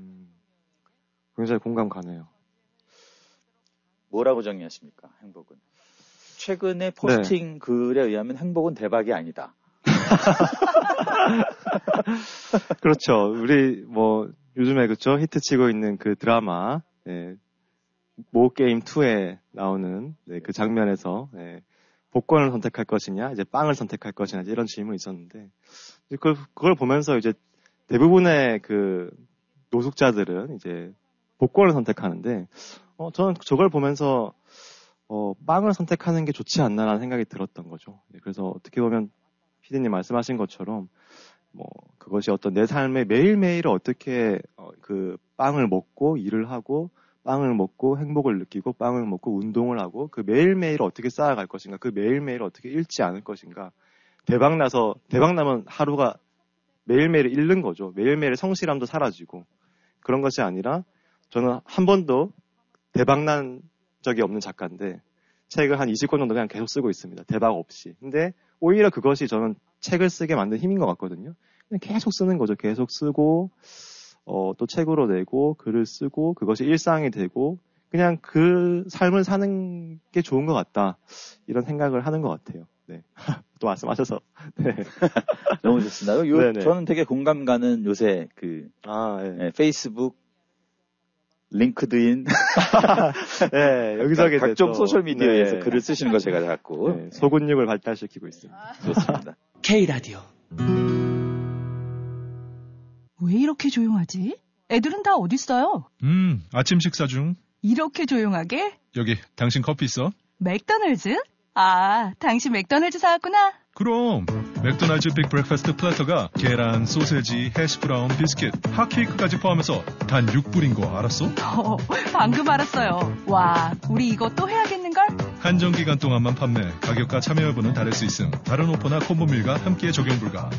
굉장히 공감 가네요. 뭐라고 정의하십니까? 행복은. 최근에 포스팅 글에 의하면 행복은 대박이 아니다. 그렇죠. 우리 뭐 요즘에 그렇죠. 히트치고 있는 그 드라마 모게임 2에 나오는 그 장면에서 복권을 선택할 것이냐, 이제 빵을 선택할 것이냐 이런 질문이 있었는데 그걸 보면서 이제 대부분의 그 노숙자들은 이제 복권을 선택하는데 저는 저걸 보면서 빵을 선택하는 게 좋지 않나라는 생각이 들었던 거죠. 그래서 어떻게 보면 피디님 말씀하신 것처럼 뭐 그것이 어떤 내 삶의 매일매일을 어떻게 그 빵을 먹고 일을 하고 빵을 먹고 행복을 느끼고 빵을 먹고 운동을 하고 그 매일매일을 어떻게 쌓아갈 것인가, 그 매일매일을 어떻게 잃지 않을 것인가. 대박나면 하루가 매일매일을 잃는 거죠. 매일매일의 성실함도 사라지고. 그런 것이 아니라 저는 한 번도 대박난 적이 없는 작가인데 책을 한 20권 정도 그냥 계속 쓰고 있습니다. 대박 없이. 근데 오히려 그것이 저는 책을 쓰게 만든 힘인 것 같거든요. 그냥 계속 쓰는 거죠. 계속 쓰고 또 책으로 내고 글을 쓰고 그것이 일상이 되고 그냥 그 삶을 사는 게 좋은 것 같다. 이런 생각을 하는 것 같아요. 네. 또 말씀하셔서. 네. 너무 좋습니다. 저는 되게 공감 가는 요새 페이스북, 링크드인, 여기저기 각종 소셜미디어에서 글을 쓰시는 거 제가 자꾸 소근육을 발달시키고 있습니다. 좋습니다. K라디오. 왜 이렇게 조용하지? 애들은 다 어딨어요? 아침 식사 중. 이렇게 조용하게? 여기, 당신 커피 있어? 맥도날드? 아, 당신 맥도날드 사왔구나? 그럼 맥도날드 빅 브렉퍼스트 플래터가 계란, 소세지, 해시브라운, 비스킷, 핫케이크까지 포함해서 단 6불인 거 알았어? 방금 알았어요. 와, 우리 이거 또 해야겠는걸? 한정기간 동안만 판매, 가격과 참여 여부는 다를 수 있음. 다른 오퍼나 콤보밀과 함께 적용 불가.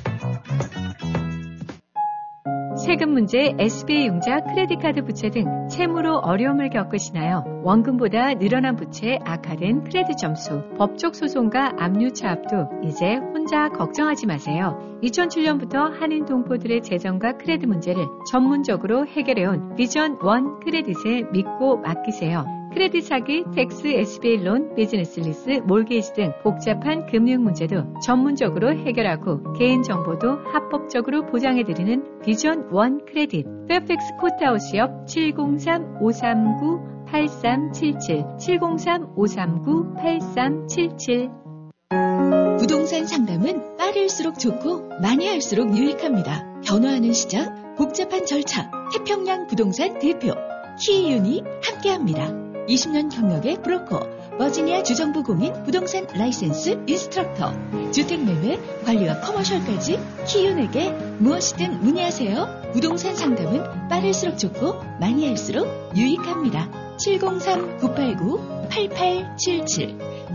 세금 문제, SBA-융자, 크레딧카드 부채 등 채무로 어려움을 겪으시나요? 원금보다 늘어난 부채, 악화된 크레딧 점수, 법적 소송과 압류 차압도 이제 혼자 걱정하지 마세요. 2007년부터 한인 동포들의 재정과 크레딧 문제를 전문적으로 해결해온 비전 원 크레딧에 믿고 맡기세요. 크레딧 사기, 텍스, SBA 론, 비즈니스 리스, 몰게이지 등 복잡한 금융 문제도 전문적으로 해결하고 개인정보도 합법적으로 보장해드리는 비전 원 크레딧. 페어팩스 코트하우스 옆 703-539-8377 703-539-8377. 부동산 상담은 빠를수록 좋고 많이 할수록 유익합니다. 변화하는 시장, 복잡한 절차, 태평양 부동산 대표 키이윤이 함께합니다. 20년 경력의 브로커, 버지니아 주정부 공인 부동산 라이센스 인스트럭터, 주택매매, 관리와 커머셜까지 키윤에게 무엇이든 문의하세요. 부동산 상담은 빠를수록 좋고 많이 할수록 유익합니다. 703-989-8877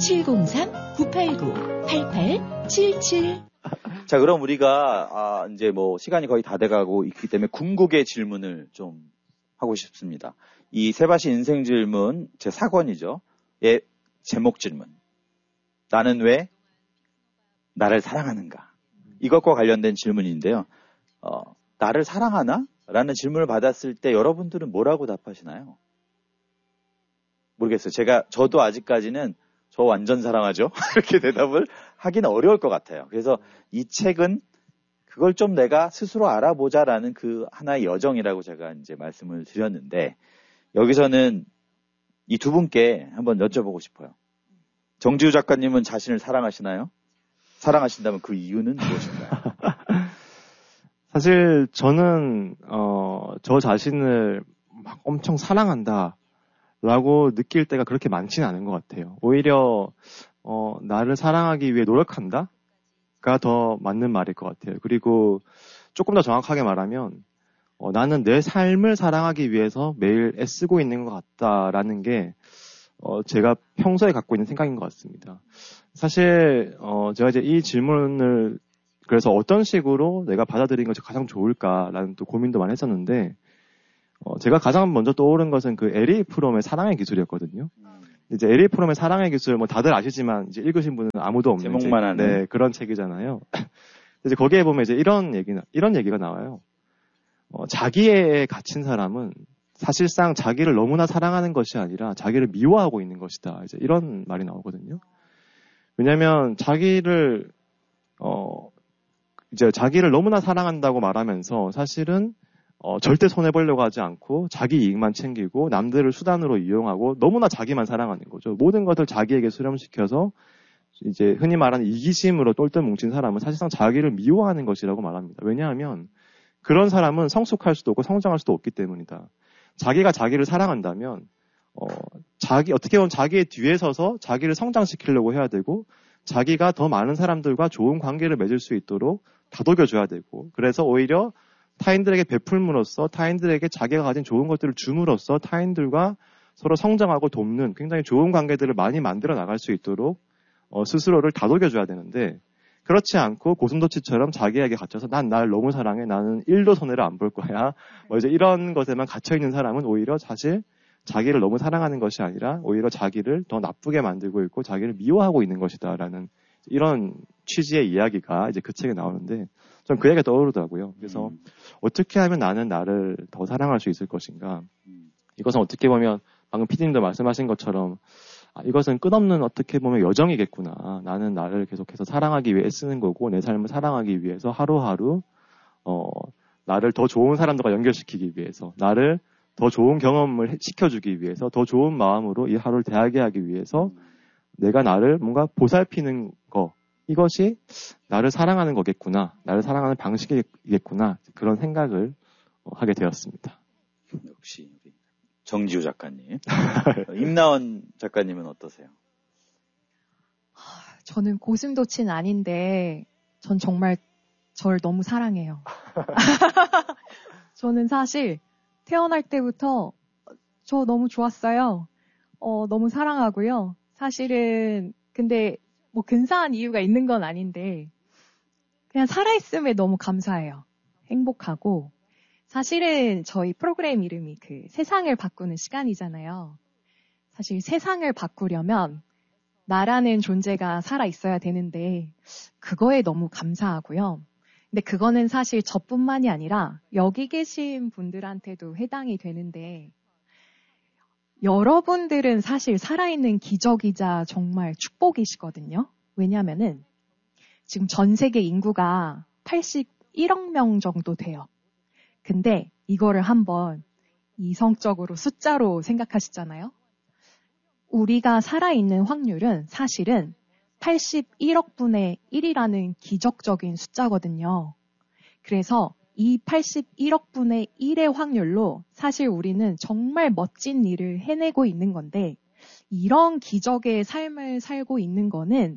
703-989-8877. 자, 그럼 우리가 이제 뭐 시간이 거의 다 돼가고 있기 때문에 궁극의 질문을 좀 하고 싶습니다. 이 세바시 인생 질문 제 4권이죠. 의 제목 질문. 나는 왜 나를 사랑하는가? 이것과 관련된 질문인데요. 나를 사랑하나? 라는 질문을 받았을 때 여러분들은 뭐라고 답하시나요? 모르겠어요. 저도 아직까지는 저 완전 사랑하죠. 이렇게 대답을 하기는 어려울 것 같아요. 그래서 이 책은 그걸 좀 내가 스스로 알아보자라는 그 하나의 여정이라고 제가 이제 말씀을 드렸는데, 여기서는 이 두 분께 한번 여쭤보고 싶어요. 정지우 작가님은 자신을 사랑하시나요? 사랑하신다면 그 이유는 무엇인가요? 사실 저는 저 자신을 막 엄청 사랑한다라고 느낄 때가 그렇게 많지는 않은 것 같아요. 오히려 나를 사랑하기 위해 노력한다가 더 맞는 말일 것 같아요. 그리고 조금 더 정확하게 말하면 나는 내 삶을 사랑하기 위해서 매일 애쓰고 있는 것 같다라는 게 제가 평소에 갖고 있는 생각인 것 같습니다. 사실 제가 이제 이 질문을 그래서 어떤 식으로 내가 받아들이는 것이 가장 좋을까라는 또 고민도 많이 했었는데, 제가 가장 먼저 떠오른 것은 그 에리 프롬의 사랑의 기술이었거든요. 이제 에리 프롬의 사랑의 기술, 뭐 다들 아시지만 이제 읽으신 분은 아무도 없는 제목만 하는 네, 그런 책이잖아요. 이제 거기에 보면 이제 이런 얘기가 나와요. 자기애에 갇힌 사람은 사실상 자기를 너무나 사랑하는 것이 아니라 자기를 미워하고 있는 것이다. 이제 이런 말이 나오거든요. 왜냐하면 자기를 너무나 사랑한다고 말하면서 사실은 절대 손해보려고 하지 않고 자기 이익만 챙기고 남들을 수단으로 이용하고 너무나 자기만 사랑하는 거죠. 모든 것을 자기에게 수렴시켜서 이제 흔히 말하는 이기심으로 똘똘 뭉친 사람은 사실상 자기를 미워하는 것이라고 말합니다. 왜냐하면 그런 사람은 성숙할 수도 없고 성장할 수도 없기 때문이다. 자기가 자기를 사랑한다면 어떻게 보면 자기의 뒤에 서서 자기를 성장시키려고 해야 되고 자기가 더 많은 사람들과 좋은 관계를 맺을 수 있도록 다독여줘야 되고 그래서 오히려 타인들에게 베풀므로써 타인들에게 자기가 가진 좋은 것들을 줌으로써 타인들과 서로 성장하고 돕는 굉장히 좋은 관계들을 많이 만들어 나갈 수 있도록 스스로를 다독여줘야 되는데 그렇지 않고 고슴도치처럼 자기에게 갇혀서 난 날 너무 사랑해 나는 1도 손해를 안 볼 거야 뭐 이제 이런 것에만 갇혀있는 사람은 오히려 사실 자기를 너무 사랑하는 것이 아니라 오히려 자기를 더 나쁘게 만들고 있고 자기를 미워하고 있는 것이다라는 이런 취지의 이야기가 이제 그 책에 나오는데 전 그 얘기가 떠오르더라고요. 그래서 어떻게 하면 나는 나를 더 사랑할 수 있을 것인가. 이것은 어떻게 보면 방금 PD님도 말씀하신 것처럼 이것은 끝없는 어떻게 보면 여정이겠구나. 나는 나를 계속해서 사랑하기 위해 쓰는 거고 내 삶을 사랑하기 위해서 하루하루 나를 더 좋은 사람들과 연결시키기 위해서 나를 더 좋은 경험을 시켜주기 위해서 더 좋은 마음으로 이 하루를 대하게 하기 위해서 내가 나를 뭔가 보살피는 거 이것이 나를 사랑하는 거겠구나. 나를 사랑하는 방식이겠구나. 그런 생각을 하게 되었습니다. 역시 정지우 작가님. 임나원 작가님은 어떠세요? 저는 고슴도치는 아닌데 전 정말 저를 너무 사랑해요. 저는 사실 태어날 때부터 저 너무 좋았어요. 너무 사랑하고요. 사실은 근데 뭐 근사한 이유가 있는 건 아닌데 그냥 살아있음에 너무 감사해요. 행복하고 사실은 저희 프로그램 이름이 그 세상을 바꾸는 시간이잖아요. 사실 세상을 바꾸려면 나라는 존재가 살아있어야 되는데 그거에 너무 감사하고요. 근데 그거는 사실 저뿐만이 아니라 여기 계신 분들한테도 해당이 되는데 여러분들은 사실 살아있는 기적이자 정말 축복이시거든요. 왜냐하면은 지금 전 세계 인구가 81억 명 정도 돼요. 근데 이거를 한번 이성적으로 숫자로 생각하시잖아요. 우리가 살아있는 확률은 사실은 81억 분의 1이라는 기적적인 숫자거든요. 그래서 이 81억 분의 1의 확률로 사실 우리는 정말 멋진 일을 해내고 있는 건데 이런 기적의 삶을 살고 있는 거는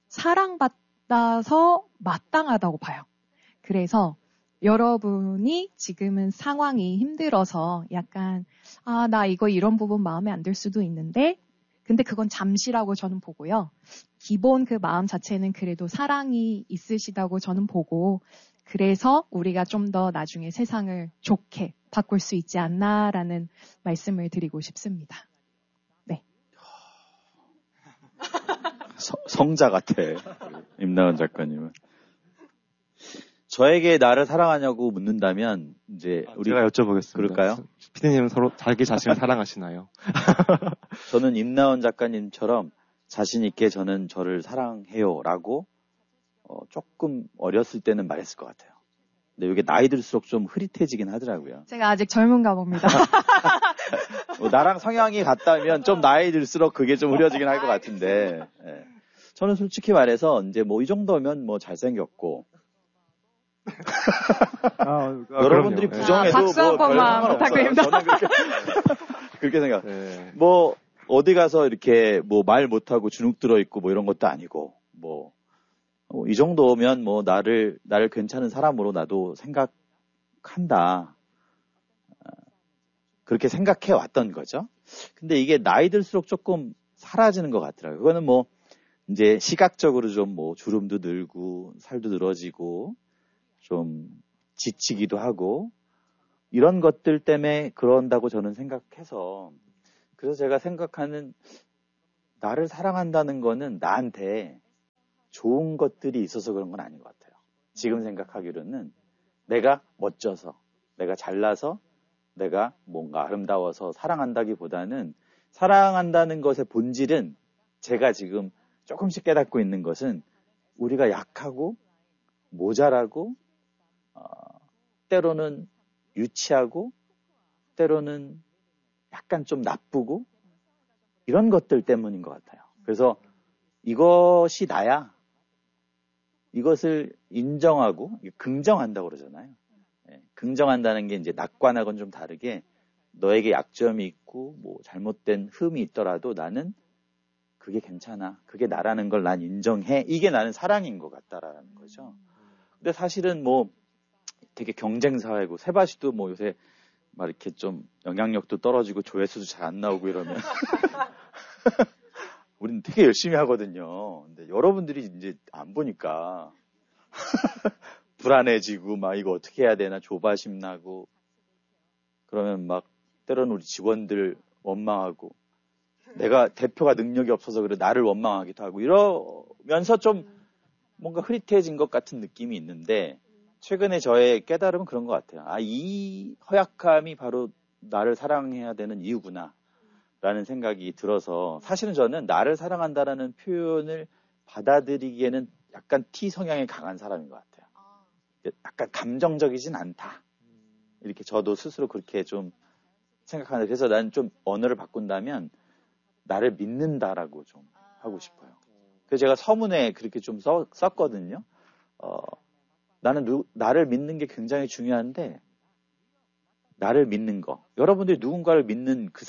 사랑받아서 마땅하다고 봐요. 그래서 여러분이 지금은 상황이 힘들어서 약간 나 이거 이런 부분 마음에 안 들 수도 있는데 근데 그건 잠시라고 저는 보고요. 기본 그 마음 자체는 그래도 사랑이 있으시다고 저는 보고 그래서 우리가 좀 더 나중에 세상을 좋게 바꿀 수 있지 않나라는 말씀을 드리고 싶습니다. 네. 성자 같아. 임나은 작가님은. 저에게 나를 사랑하냐고 묻는다면 이제 제가 여쭤보겠습니다. 그럴까요? 피디님은 서로 자기 자신을 사랑하시나요? 저는 임나은 작가님처럼 자신 있게 저는 저를 사랑해요라고 조금 어렸을 때는 말했을 것 같아요. 근데 이게 나이 들수록 좀 흐릿해지긴 하더라고요. 제가 아직 젊은가 봅니다. 나랑 성향이 같다면 좀 나이 들수록 그게 좀 흐려지긴 할 것 같은데 예. 저는 솔직히 말해서 이제 뭐 이 정도면 뭐 잘생겼고 여러분들이 부정해도 박수 한 번만 부탁드립니다. 저는 그렇게 생각. 네. 뭐 어디 가서 이렇게 뭐 말 못하고 주눅 들어 있고 뭐 이런 것도 아니고 뭐 이 정도면 뭐 나를 괜찮은 사람으로 나도 생각한다. 그렇게 생각해 왔던 거죠. 근데 이게 나이 들수록 조금 사라지는 것 같더라고요. 그거는 뭐 이제 시각적으로 좀 뭐 주름도 늘고 살도 늘어지고 좀 지치기도 하고 이런 것들 때문에 그런다고 저는 생각해서 그래서 제가 생각하는 나를 사랑한다는 거는 나한테 좋은 것들이 있어서 그런 건 아닌 것 같아요. 지금 생각하기로는 내가 멋져서, 내가 잘나서, 내가 뭔가 아름다워서 사랑한다기보다는 사랑한다는 것의 본질은 제가 지금 조금씩 깨닫고 있는 것은 우리가 약하고 모자라고 때로는 유치하고 때로는 약간 좀 나쁘고 이런 것들 때문인 것 같아요. 그래서 이것이 나야. 이것을 인정하고 긍정한다고 그러잖아요. 네, 긍정한다는 게 이제 낙관하고는 좀 다르게 너에게 약점이 있고 뭐 잘못된 흠이 있더라도 나는 그게 괜찮아. 그게 나라는 걸 난 인정해. 이게 나는 사랑인 것 같다라는 거죠. 근데 사실은 뭐 되게 경쟁 사회고 세바시도 뭐 요새 막 이렇게 좀 영향력도 떨어지고 조회수도 잘 안 나오고 이러면 우리는 되게 열심히 하거든요. 근데 여러분들이 이제 안 보니까 불안해지고 막 이거 어떻게 해야 되나 조바심 나고 그러면 막 때로는 우리 직원들 원망하고 내가 대표가 능력이 없어서 그래 나를 원망하기도 하고 이러면서 좀 뭔가 흐릿해진 것 같은 느낌이 있는데 최근에 저의 깨달음은 그런 것 같아요. 아, 이 허약함이 바로 나를 사랑해야 되는 이유구나 라는 생각이 들어서 사실은 저는 나를 사랑한다라는 표현을 받아들이기에는 약간 T 성향이 강한 사람인 것 같아요. 약간 감정적이진 않다. 이렇게 저도 스스로 그렇게 좀 생각하는데 그래서 난 좀 언어를 바꾼다면 나를 믿는다라고 좀 하고 싶어요. 그래서 제가 서문에 그렇게 좀 썼거든요. 나는 나를 믿는 게 굉장히 중요한데 나를 믿는 거. 여러분들이 누군가를 믿는 그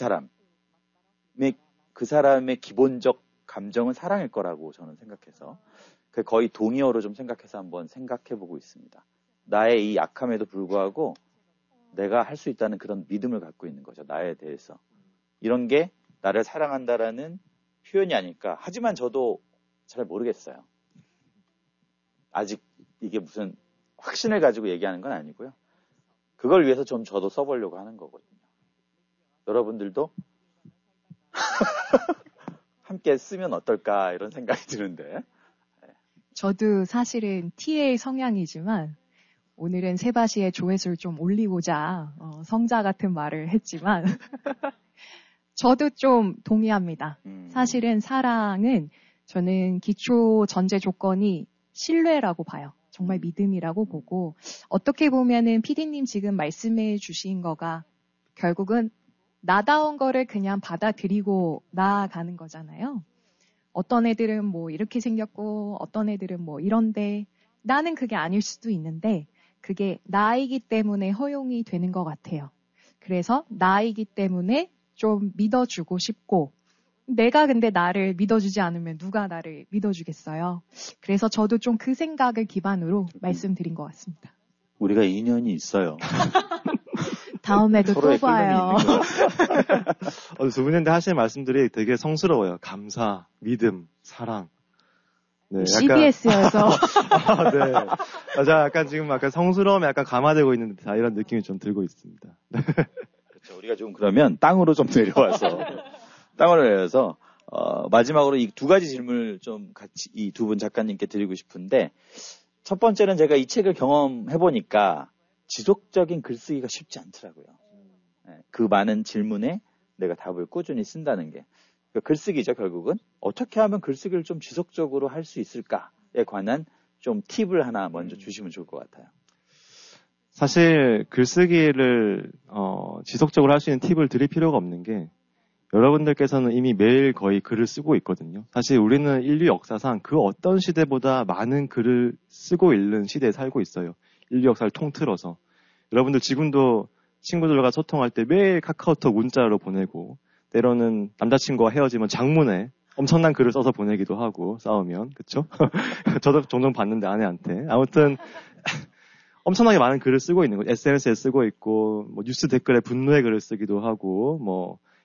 사람의 기본적 감정은 사랑일 거라고 저는 생각해서 거의 동의어로 좀 생각해서 한번 생각해보고 있습니다. 나의 이 약함에도 불구하고 내가 할 수 있다는 그런 믿음을 갖고 있는 거죠. 나에 대해서. 이런 게 나를 사랑한다라는 표현이 아닐까. 하지만 저도 잘 모르겠어요. 아직 이게 무슨 확신을 가지고 얘기하는 건 아니고요. 그걸 위해서 좀 저도 써보려고 하는 거거든요. 여러분들도 함께 쓰면 어떨까 이런 생각이 드는데. 저도 사실은 TA 성향이지만 오늘은 세바시의 조회수를 좀 올리고자 성자 같은 말을 했지만 저도 좀 동의합니다. 사실은 사랑은 저는 기초 전제 조건이 신뢰라고 봐요. 정말 믿음이라고 보고 어떻게 보면은 PD님 지금 말씀해 주신 거가 결국은 나다운 거를 그냥 받아들이고 나아가는 거잖아요. 어떤 애들은 뭐 이렇게 생겼고 어떤 애들은 뭐 이런데 나는 그게 아닐 수도 있는데 그게 나이기 때문에 허용이 되는 것 같아요. 그래서 나이기 때문에 좀 믿어주고 싶고 내가 근데 나를 믿어주지 않으면 누가 나를 믿어주겠어요. 그래서 저도 좀 그 생각을 기반으로 말씀드린 것 같습니다. 우리가 인연이 있어요. 다음에도 또 봐요. 두 분인데 하시는 말씀들이 되게 성스러워요. 감사, 믿음, 사랑. 네, CBS여서. 네. 맞아, 약간 지금 약간 성스러움에 약간 감화되고 있는 듯한 이런 느낌이 좀 들고 있습니다. 그렇죠. 우리가 좀 그러면 땅으로 좀 내려와서 마지막으로 이 두 가지 질문을 좀 같이 이 두 분 작가님께 드리고 싶은데 첫 번째는 제가 이 책을 경험해 보니까 지속적인 글쓰기가 쉽지 않더라고요. 그 많은 질문에 내가 답을 꾸준히 쓴다는 게. 그러니까 글쓰기죠, 결국은. 어떻게 하면 글쓰기를 좀 지속적으로 할 수 있을까에 관한 좀 팁을 하나 먼저 주시면 좋을 것 같아요. 사실 글쓰기를 지속적으로 할 수 있는 팁을 드릴 필요가 없는 게 여러분들께서는 이미 매일 거의 글을 쓰고 있거든요. 사실 우리는 인류 역사상 그 어떤 시대보다 많은 글을 쓰고 읽는 시대에 살고 있어요. 인류 역사를 통틀어서. 여러분들 지금도 친구들과 소통할 때 매일 카카오톡 문자로 보내고 때로는 남자친구와 헤어지면 장문에 엄청난 글을 써서 보내기도 하고 싸우면 그쵸? 저도 종종 봤는데 아내한테 아무튼 엄청나게 많은 글을 쓰고 있는 거죠. SNS에 쓰고 있고 뭐 뉴스 댓글에 분노의 글을 쓰기도 하고 뭐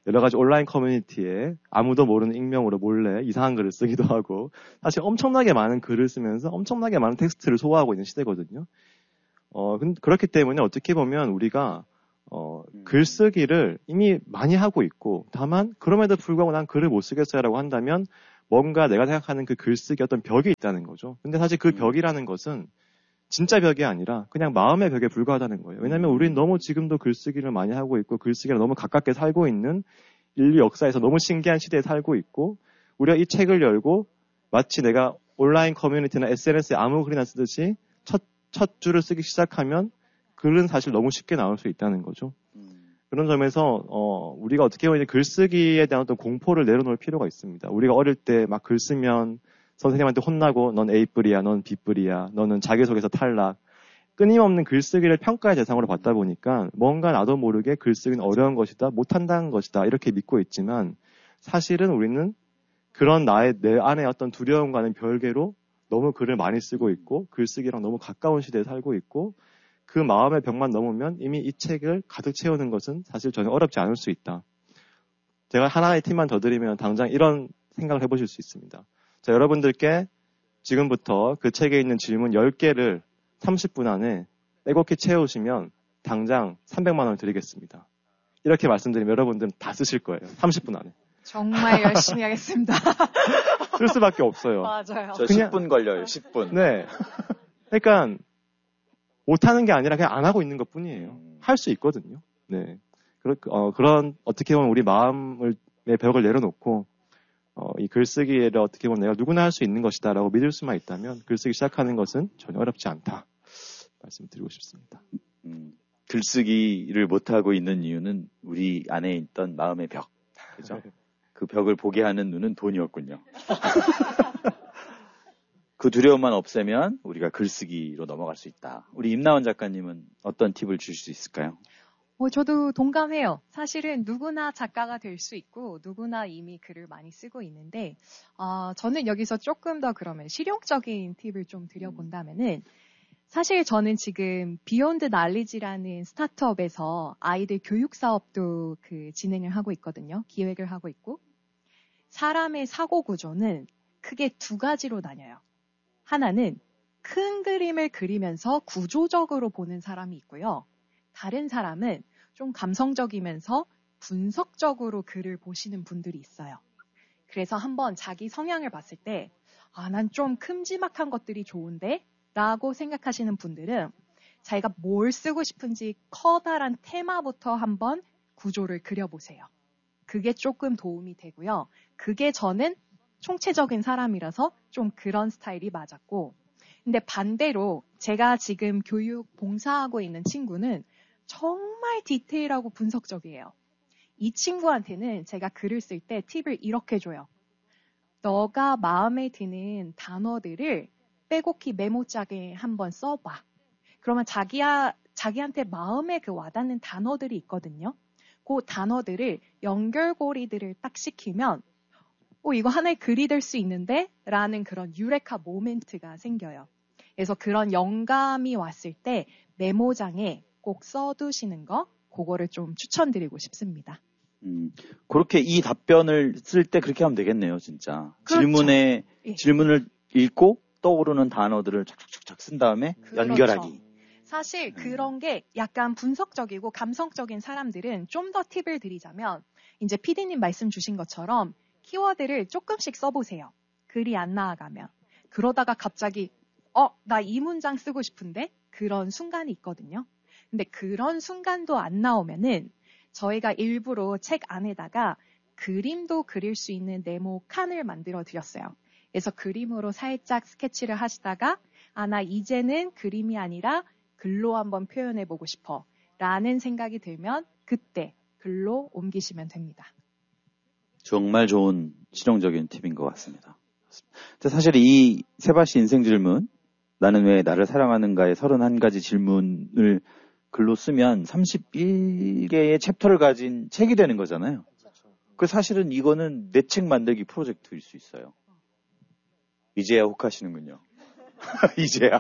여러 가지 온라인 커뮤니티에 아무도 모르는 익명으로 몰래 이상한 글을 쓰기도 하고 사실 엄청나게 많은 글을 쓰면서 엄청나게 많은 텍스트를 소화하고 있는 시대거든요. 그렇기 때문에 어떻게 보면 우리가 글쓰기를 이미 많이 하고 있고 다만 그럼에도 불구하고 난 글을 못 쓰겠어요라고 한다면 뭔가 내가 생각하는 그 글쓰기 어떤 벽이 있다는 거죠. 근데 사실 그 벽이라는 것은 진짜 벽이 아니라 그냥 마음의 벽에 불과하다는 거예요. 왜냐하면 우리는 너무 지금도 글쓰기를 많이 하고 있고 글쓰기를 너무 가깝게 살고 있는 인류 역사에서 너무 신기한 시대에 살고 있고 우리가 이 책을 열고 마치 내가 온라인 커뮤니티나 SNS에 아무 글이나 쓰듯이 첫 줄을 쓰기 시작하면 글은 사실 너무 쉽게 나올 수 있다는 거죠. 그런 점에서 우리가 어떻게 보면 글쓰기에 대한 어떤 공포를 내려놓을 필요가 있습니다. 우리가 어릴 때 막 글 쓰면 선생님한테 혼나고 넌 A뿔이야, 넌 B뿔이야, 너는 자기소개서 탈락. 끊임없는 글쓰기를 평가의 대상으로 받다 보니까 뭔가 나도 모르게 글쓰기는 어려운 것이다, 못한다는 것이다 이렇게 믿고 있지만 사실은 우리는 그런 내 안에 어떤 두려움과는 별개로 너무 글을 많이 쓰고 있고 글쓰기랑 너무 가까운 시대에 살고 있고 그 마음의 벽만 넘으면 이미 이 책을 가득 채우는 것은 사실 전혀 어렵지 않을 수 있다. 제가 하나의 팁만 더 드리면 당장 이런 생각을 해보실 수 있습니다. 자, 여러분들께 지금부터 그 책에 있는 질문 10개를 30분 안에 빼곡히 채우시면 당장 300만 원을 드리겠습니다. 이렇게 말씀드리면 여러분들은 다 쓰실 거예요. 30분 안에. 정말 열심히 하겠습니다. 쓸 수밖에 없어요. 맞아요. 저 10분 걸려요. 10분. 네. 그러니까 못하는 게 아니라 그냥 안 하고 있는 것 뿐이에요. 할 수 있거든요. 네. 그런 어떻게 보면 우리 마음의 벽을 내려놓고 이 글쓰기를 어떻게 보면 내가 누구나 할 수 있는 것이다라고 믿을 수만 있다면 글쓰기 시작하는 것은 전혀 어렵지 않다. 말씀드리고 싶습니다. 글쓰기를 못하고 있는 이유는 우리 안에 있던 마음의 벽. 그죠? 그 벽을 보게 하는 눈은 돈이었군요. 그 두려움만 없애면 우리가 글쓰기로 넘어갈 수 있다. 우리 임나원 작가님은 어떤 팁을 주실 수 있을까요? 저도 동감해요. 사실은 누구나 작가가 될 수 있고 누구나 이미 글을 많이 쓰고 있는데 저는 여기서 조금 더 그러면 실용적인 팁을 좀 드려본다면은 사실 저는 지금 비욘드 날리지라는 스타트업에서 아이들 교육 사업도 진행을 하고 있거든요. 기획을 하고 있고 사람의 사고 구조는 크게 두 가지로 나뉘어요. 하나는 큰 그림을 그리면서 구조적으로 보는 사람이 있고요. 다른 사람은 좀 감성적이면서 분석적으로 글을 보시는 분들이 있어요. 그래서 한번 자기 성향을 봤을 때 난 좀 큼지막한 것들이 좋은데? 라고 생각하시는 분들은 자기가 뭘 쓰고 싶은지 커다란 테마부터 한번 구조를 그려보세요. 그게 조금 도움이 되고요. 그게 저는 총체적인 사람이라서 좀 그런 스타일이 맞았고 근데 반대로 제가 지금 교육 봉사하고 있는 친구는 정말 디테일하고 분석적이에요. 이 친구한테는 제가 글을 쓸 때 팁을 이렇게 줘요. 너가 마음에 드는 단어들을 빼곡히 메모장에 한번 써봐. 그러면 자기한테 마음에 와닿는 단어들이 있거든요. 그 단어들을 연결고리들을 딱 시키면 이거 하나의 글이 될 수 있는데? 라는 그런 유레카 모멘트가 생겨요. 그래서 그런 영감이 왔을 때 메모장에 꼭 써두시는 거 그거를 좀 추천드리고 싶습니다. 그렇게 이 답변을 쓸 때 그렇게 하면 되겠네요, 진짜. 그렇죠. 질문을 읽고 떠오르는 단어들을 착착착 쓴 다음에 그렇죠. 연결하기. 사실 그런 게 약간 분석적이고 감성적인 사람들은 좀 더 팁을 드리자면 이제 PD님 말씀 주신 것처럼 키워드를 조금씩 써보세요. 글이 안 나아가면. 그러다가 갑자기 나 이 문장 쓰고 싶은데? 그런 순간이 있거든요. 근데 그런 순간도 안 나오면은 저희가 일부러 책 안에다가 그림도 그릴 수 있는 네모 칸을 만들어 드렸어요. 그래서 그림으로 살짝 스케치를 하시다가 나 이제는 그림이 아니라 글로 한번 표현해보고 싶어 라는 생각이 들면 그때 글로 옮기시면 됩니다. 정말 좋은 실용적인 팁인 것 같습니다. 사실 이 세바시 인생 질문, 나는 왜 나를 사랑하는가의 31가지 질문을 글로 쓰면 31개의 챕터를 가진 책이 되는 거잖아요. 그 사실은 이거는 내 책 만들기 프로젝트일 수 있어요. 이제야 혹하시는군요. 이제야.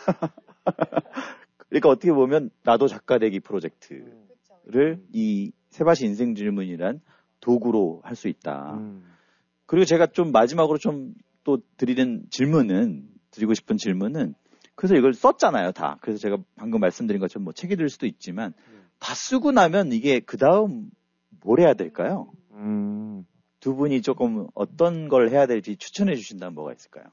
그러니까 어떻게 보면 나도 작가 되기 프로젝트를 이 세바시 인생 질문이란 도구로 할 수 있다. 그리고 제가 좀 마지막으로 좀 또 드리고 싶은 질문은 그래서 이걸 썼잖아요, 다. 그래서 제가 방금 말씀드린 것처럼 뭐 책이 될 수도 있지만 다 쓰고 나면 이게 그 다음 뭘 해야 될까요? 두 분이 조금 어떤 걸 해야 될지 추천해 주신다면 뭐가 있을까요?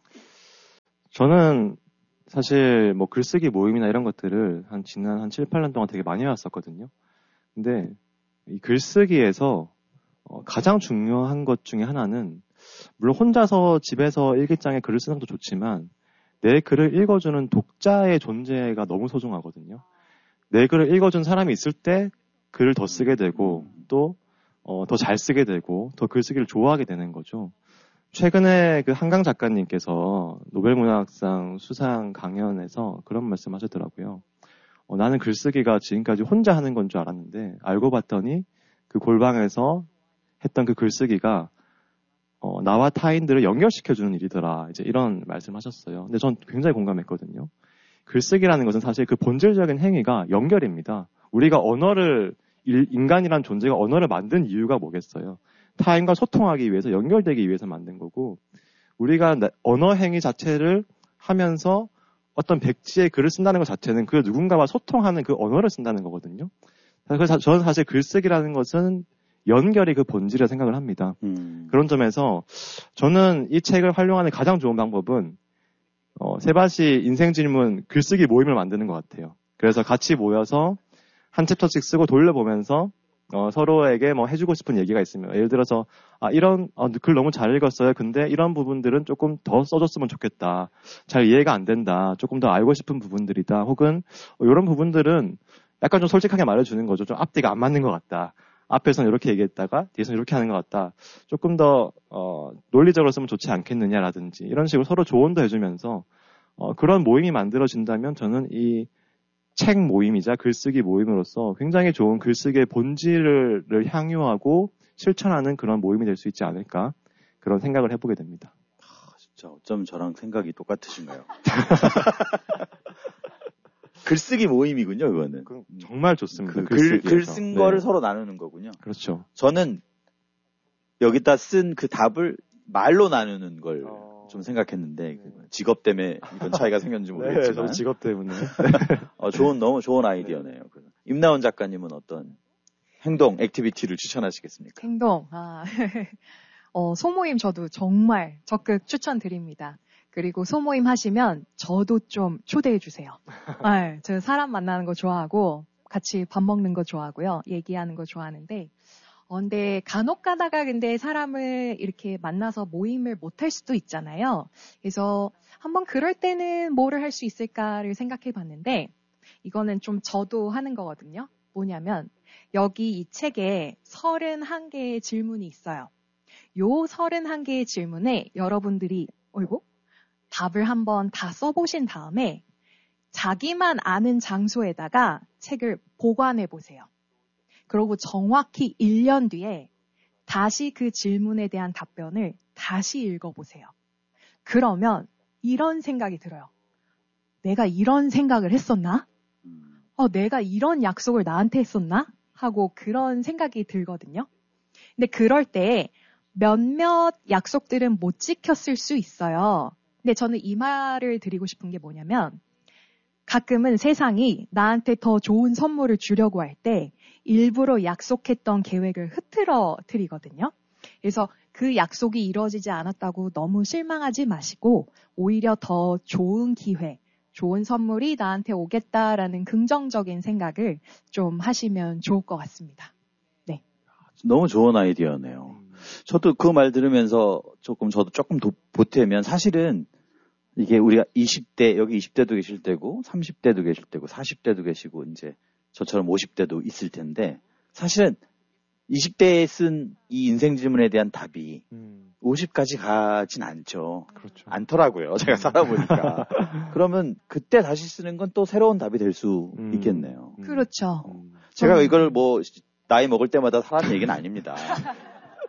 저는 사실 뭐 글쓰기 모임이나 이런 것들을 지난 7, 8년 동안 되게 많이 해왔었거든요. 근데 이 글쓰기에서 가장 중요한 것 중에 하나는 물론 혼자서 집에서 일기장에 글을 쓰는 것도 좋지만 내 글을 읽어주는 독자의 존재가 너무 소중하거든요. 내 글을 읽어준 사람이 있을 때 글을 더 쓰게 되고 또 더 잘 쓰게 되고 더 글쓰기를 좋아하게 되는 거죠. 최근에 그 한강 작가님께서 노벨문학상 수상 강연에서 그런 말씀 하셨더라고요. 나는 글쓰기가 지금까지 혼자 하는 건 줄 알았는데 알고 봤더니 그 골방에서 했던 그 글쓰기가 나와 타인들을 연결시켜주는 일이더라. 이제 이런 말씀 하셨어요. 근데 전 굉장히 공감했거든요. 글쓰기라는 것은 사실 그 본질적인 행위가 연결입니다. 우리가 인간이란 존재가 언어를 만든 이유가 뭐겠어요? 타인과 소통하기 위해서, 연결되기 위해서 만든 거고, 우리가 언어 행위 자체를 하면서 어떤 백지에 글을 쓴다는 것 자체는 그 누군가와 소통하는 그 언어를 쓴다는 거거든요. 그래서 저는 사실 글쓰기라는 것은 연결이 그 본질이라 생각을 합니다. 그런 점에서 저는 이 책을 활용하는 가장 좋은 방법은 세바시 인생 질문 글쓰기 모임을 만드는 것 같아요. 그래서 같이 모여서 한 챕터씩 쓰고 돌려보면서 서로에게 뭐 해주고 싶은 얘기가 있으면 예를 들어서 이런 글 너무 잘 읽었어요. 근데 이런 부분들은 조금 더 써줬으면 좋겠다. 잘 이해가 안 된다. 조금 더 알고 싶은 부분들이다. 혹은 이런 부분들은 약간 좀 솔직하게 말해주는 거죠. 좀 앞뒤가 안 맞는 것 같다. 앞에서는 이렇게 얘기했다가 뒤에서는 이렇게 하는 것 같다. 조금 더 논리적으로 쓰면 좋지 않겠느냐라든지 이런 식으로 서로 조언도 해주면서 그런 모임이 만들어진다면 저는 이 책 모임이자 글쓰기 모임으로서 굉장히 좋은 글쓰기의 본질을 향유하고 실천하는 그런 모임이 될 수 있지 않을까 그런 생각을 해보게 됩니다. 진짜 어쩜 저랑 생각이 똑같으신가요? 글쓰기 모임이군요, 그거는. 정말 좋습니다. 글 쓴 거를 서로 나누는 거군요. 그렇죠. 저는 여기다 쓴 그 답을 말로 나누는 걸 좀 생각했는데 직업 때문에 이런 차이가 생겼는지 모르겠지만. 네, 저도 직업 때문에. 너무 좋은 아이디어네요. 임나온 작가님은 어떤 행동, 액티비티를 추천하시겠습니까? 행동. 소모임 저도 정말 적극 추천드립니다. 그리고 소모임 하시면 저도 좀 초대해 주세요. 네, 저 사람 만나는 거 좋아하고 같이 밥 먹는 거 좋아하고요. 얘기하는 거 좋아하는데 근데 간혹 가다가 근데 사람을 이렇게 만나서 모임을 못 할 수도 있잖아요. 그래서 한번 그럴 때는 뭐를 할 수 있을까를 생각해 봤는데 이거는 좀 저도 하는 거거든요. 뭐냐면 여기 이 책에 31개의 질문이 있어요. 요 31개의 질문에 여러분들이 답을 한번 다 써보신 다음에 자기만 아는 장소에다가 책을 보관해 보세요. 그리고 정확히 1년 뒤에 다시 그 질문에 대한 답변을 다시 읽어보세요. 그러면 이런 생각이 들어요. 내가 이런 생각을 했었나? 내가 이런 약속을 나한테 했었나? 하고 그런 생각이 들거든요. 근데 그럴 때 몇몇 약속들은 못 지켰을 수 있어요. 근데 저는 이 말을 드리고 싶은 게 뭐냐면 가끔은 세상이 나한테 더 좋은 선물을 주려고 할 때 일부러 약속했던 계획을 흐트러뜨리거든요. 그래서 그 약속이 이루어지지 않았다고 너무 실망하지 마시고 오히려 더 좋은 기회, 좋은 선물이 나한테 오겠다라는 긍정적인 생각을 좀 하시면 좋을 것 같습니다. 네. 너무 좋은 아이디어네요. 저도 그 말 들으면서 저도 조금 보태면 사실은 이게 우리가 20대, 여기 20대도 계실 때고, 30대도 계실 때고, 40대도 계시고, 이제 저처럼 50대도 있을 텐데, 사실은 20대에 쓴 이 인생 질문에 대한 답이 50까지 가진 않죠. 그렇죠. 않더라고요. 제가 살아보니까. 그러면 그때 다시 쓰는 건 또 새로운 답이 될 수 있겠네요. 그렇죠. 제가 이걸 나이 먹을 때마다 하라는 얘기는 아닙니다.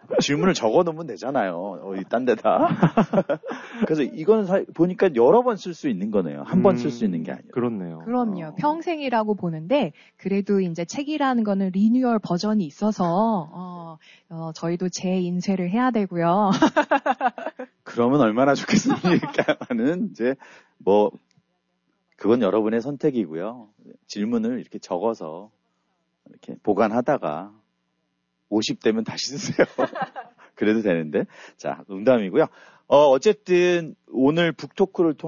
질문을 적어 놓으면 되잖아요. 어디 딴 데다. 그래서 이건 보니까 여러 번 쓸 수 있는 거네요. 한 번 쓸 수 있는 게 아니라. 그렇네요. 그럼요. 평생이라고 보는데 그래도 이제 책이라는 거는 리뉴얼 버전이 있어서 저희도 재인쇄를 해야 되고요. 그러면 얼마나 좋겠습니까? 하는 이제 뭐 그건 여러분의 선택이고요. 질문을 이렇게 적어서 이렇게 보관하다가 50대면 다시 쓰세요. 그래도 되는데. 자, 농담이고요. 어쨌든 오늘 북토크를 통해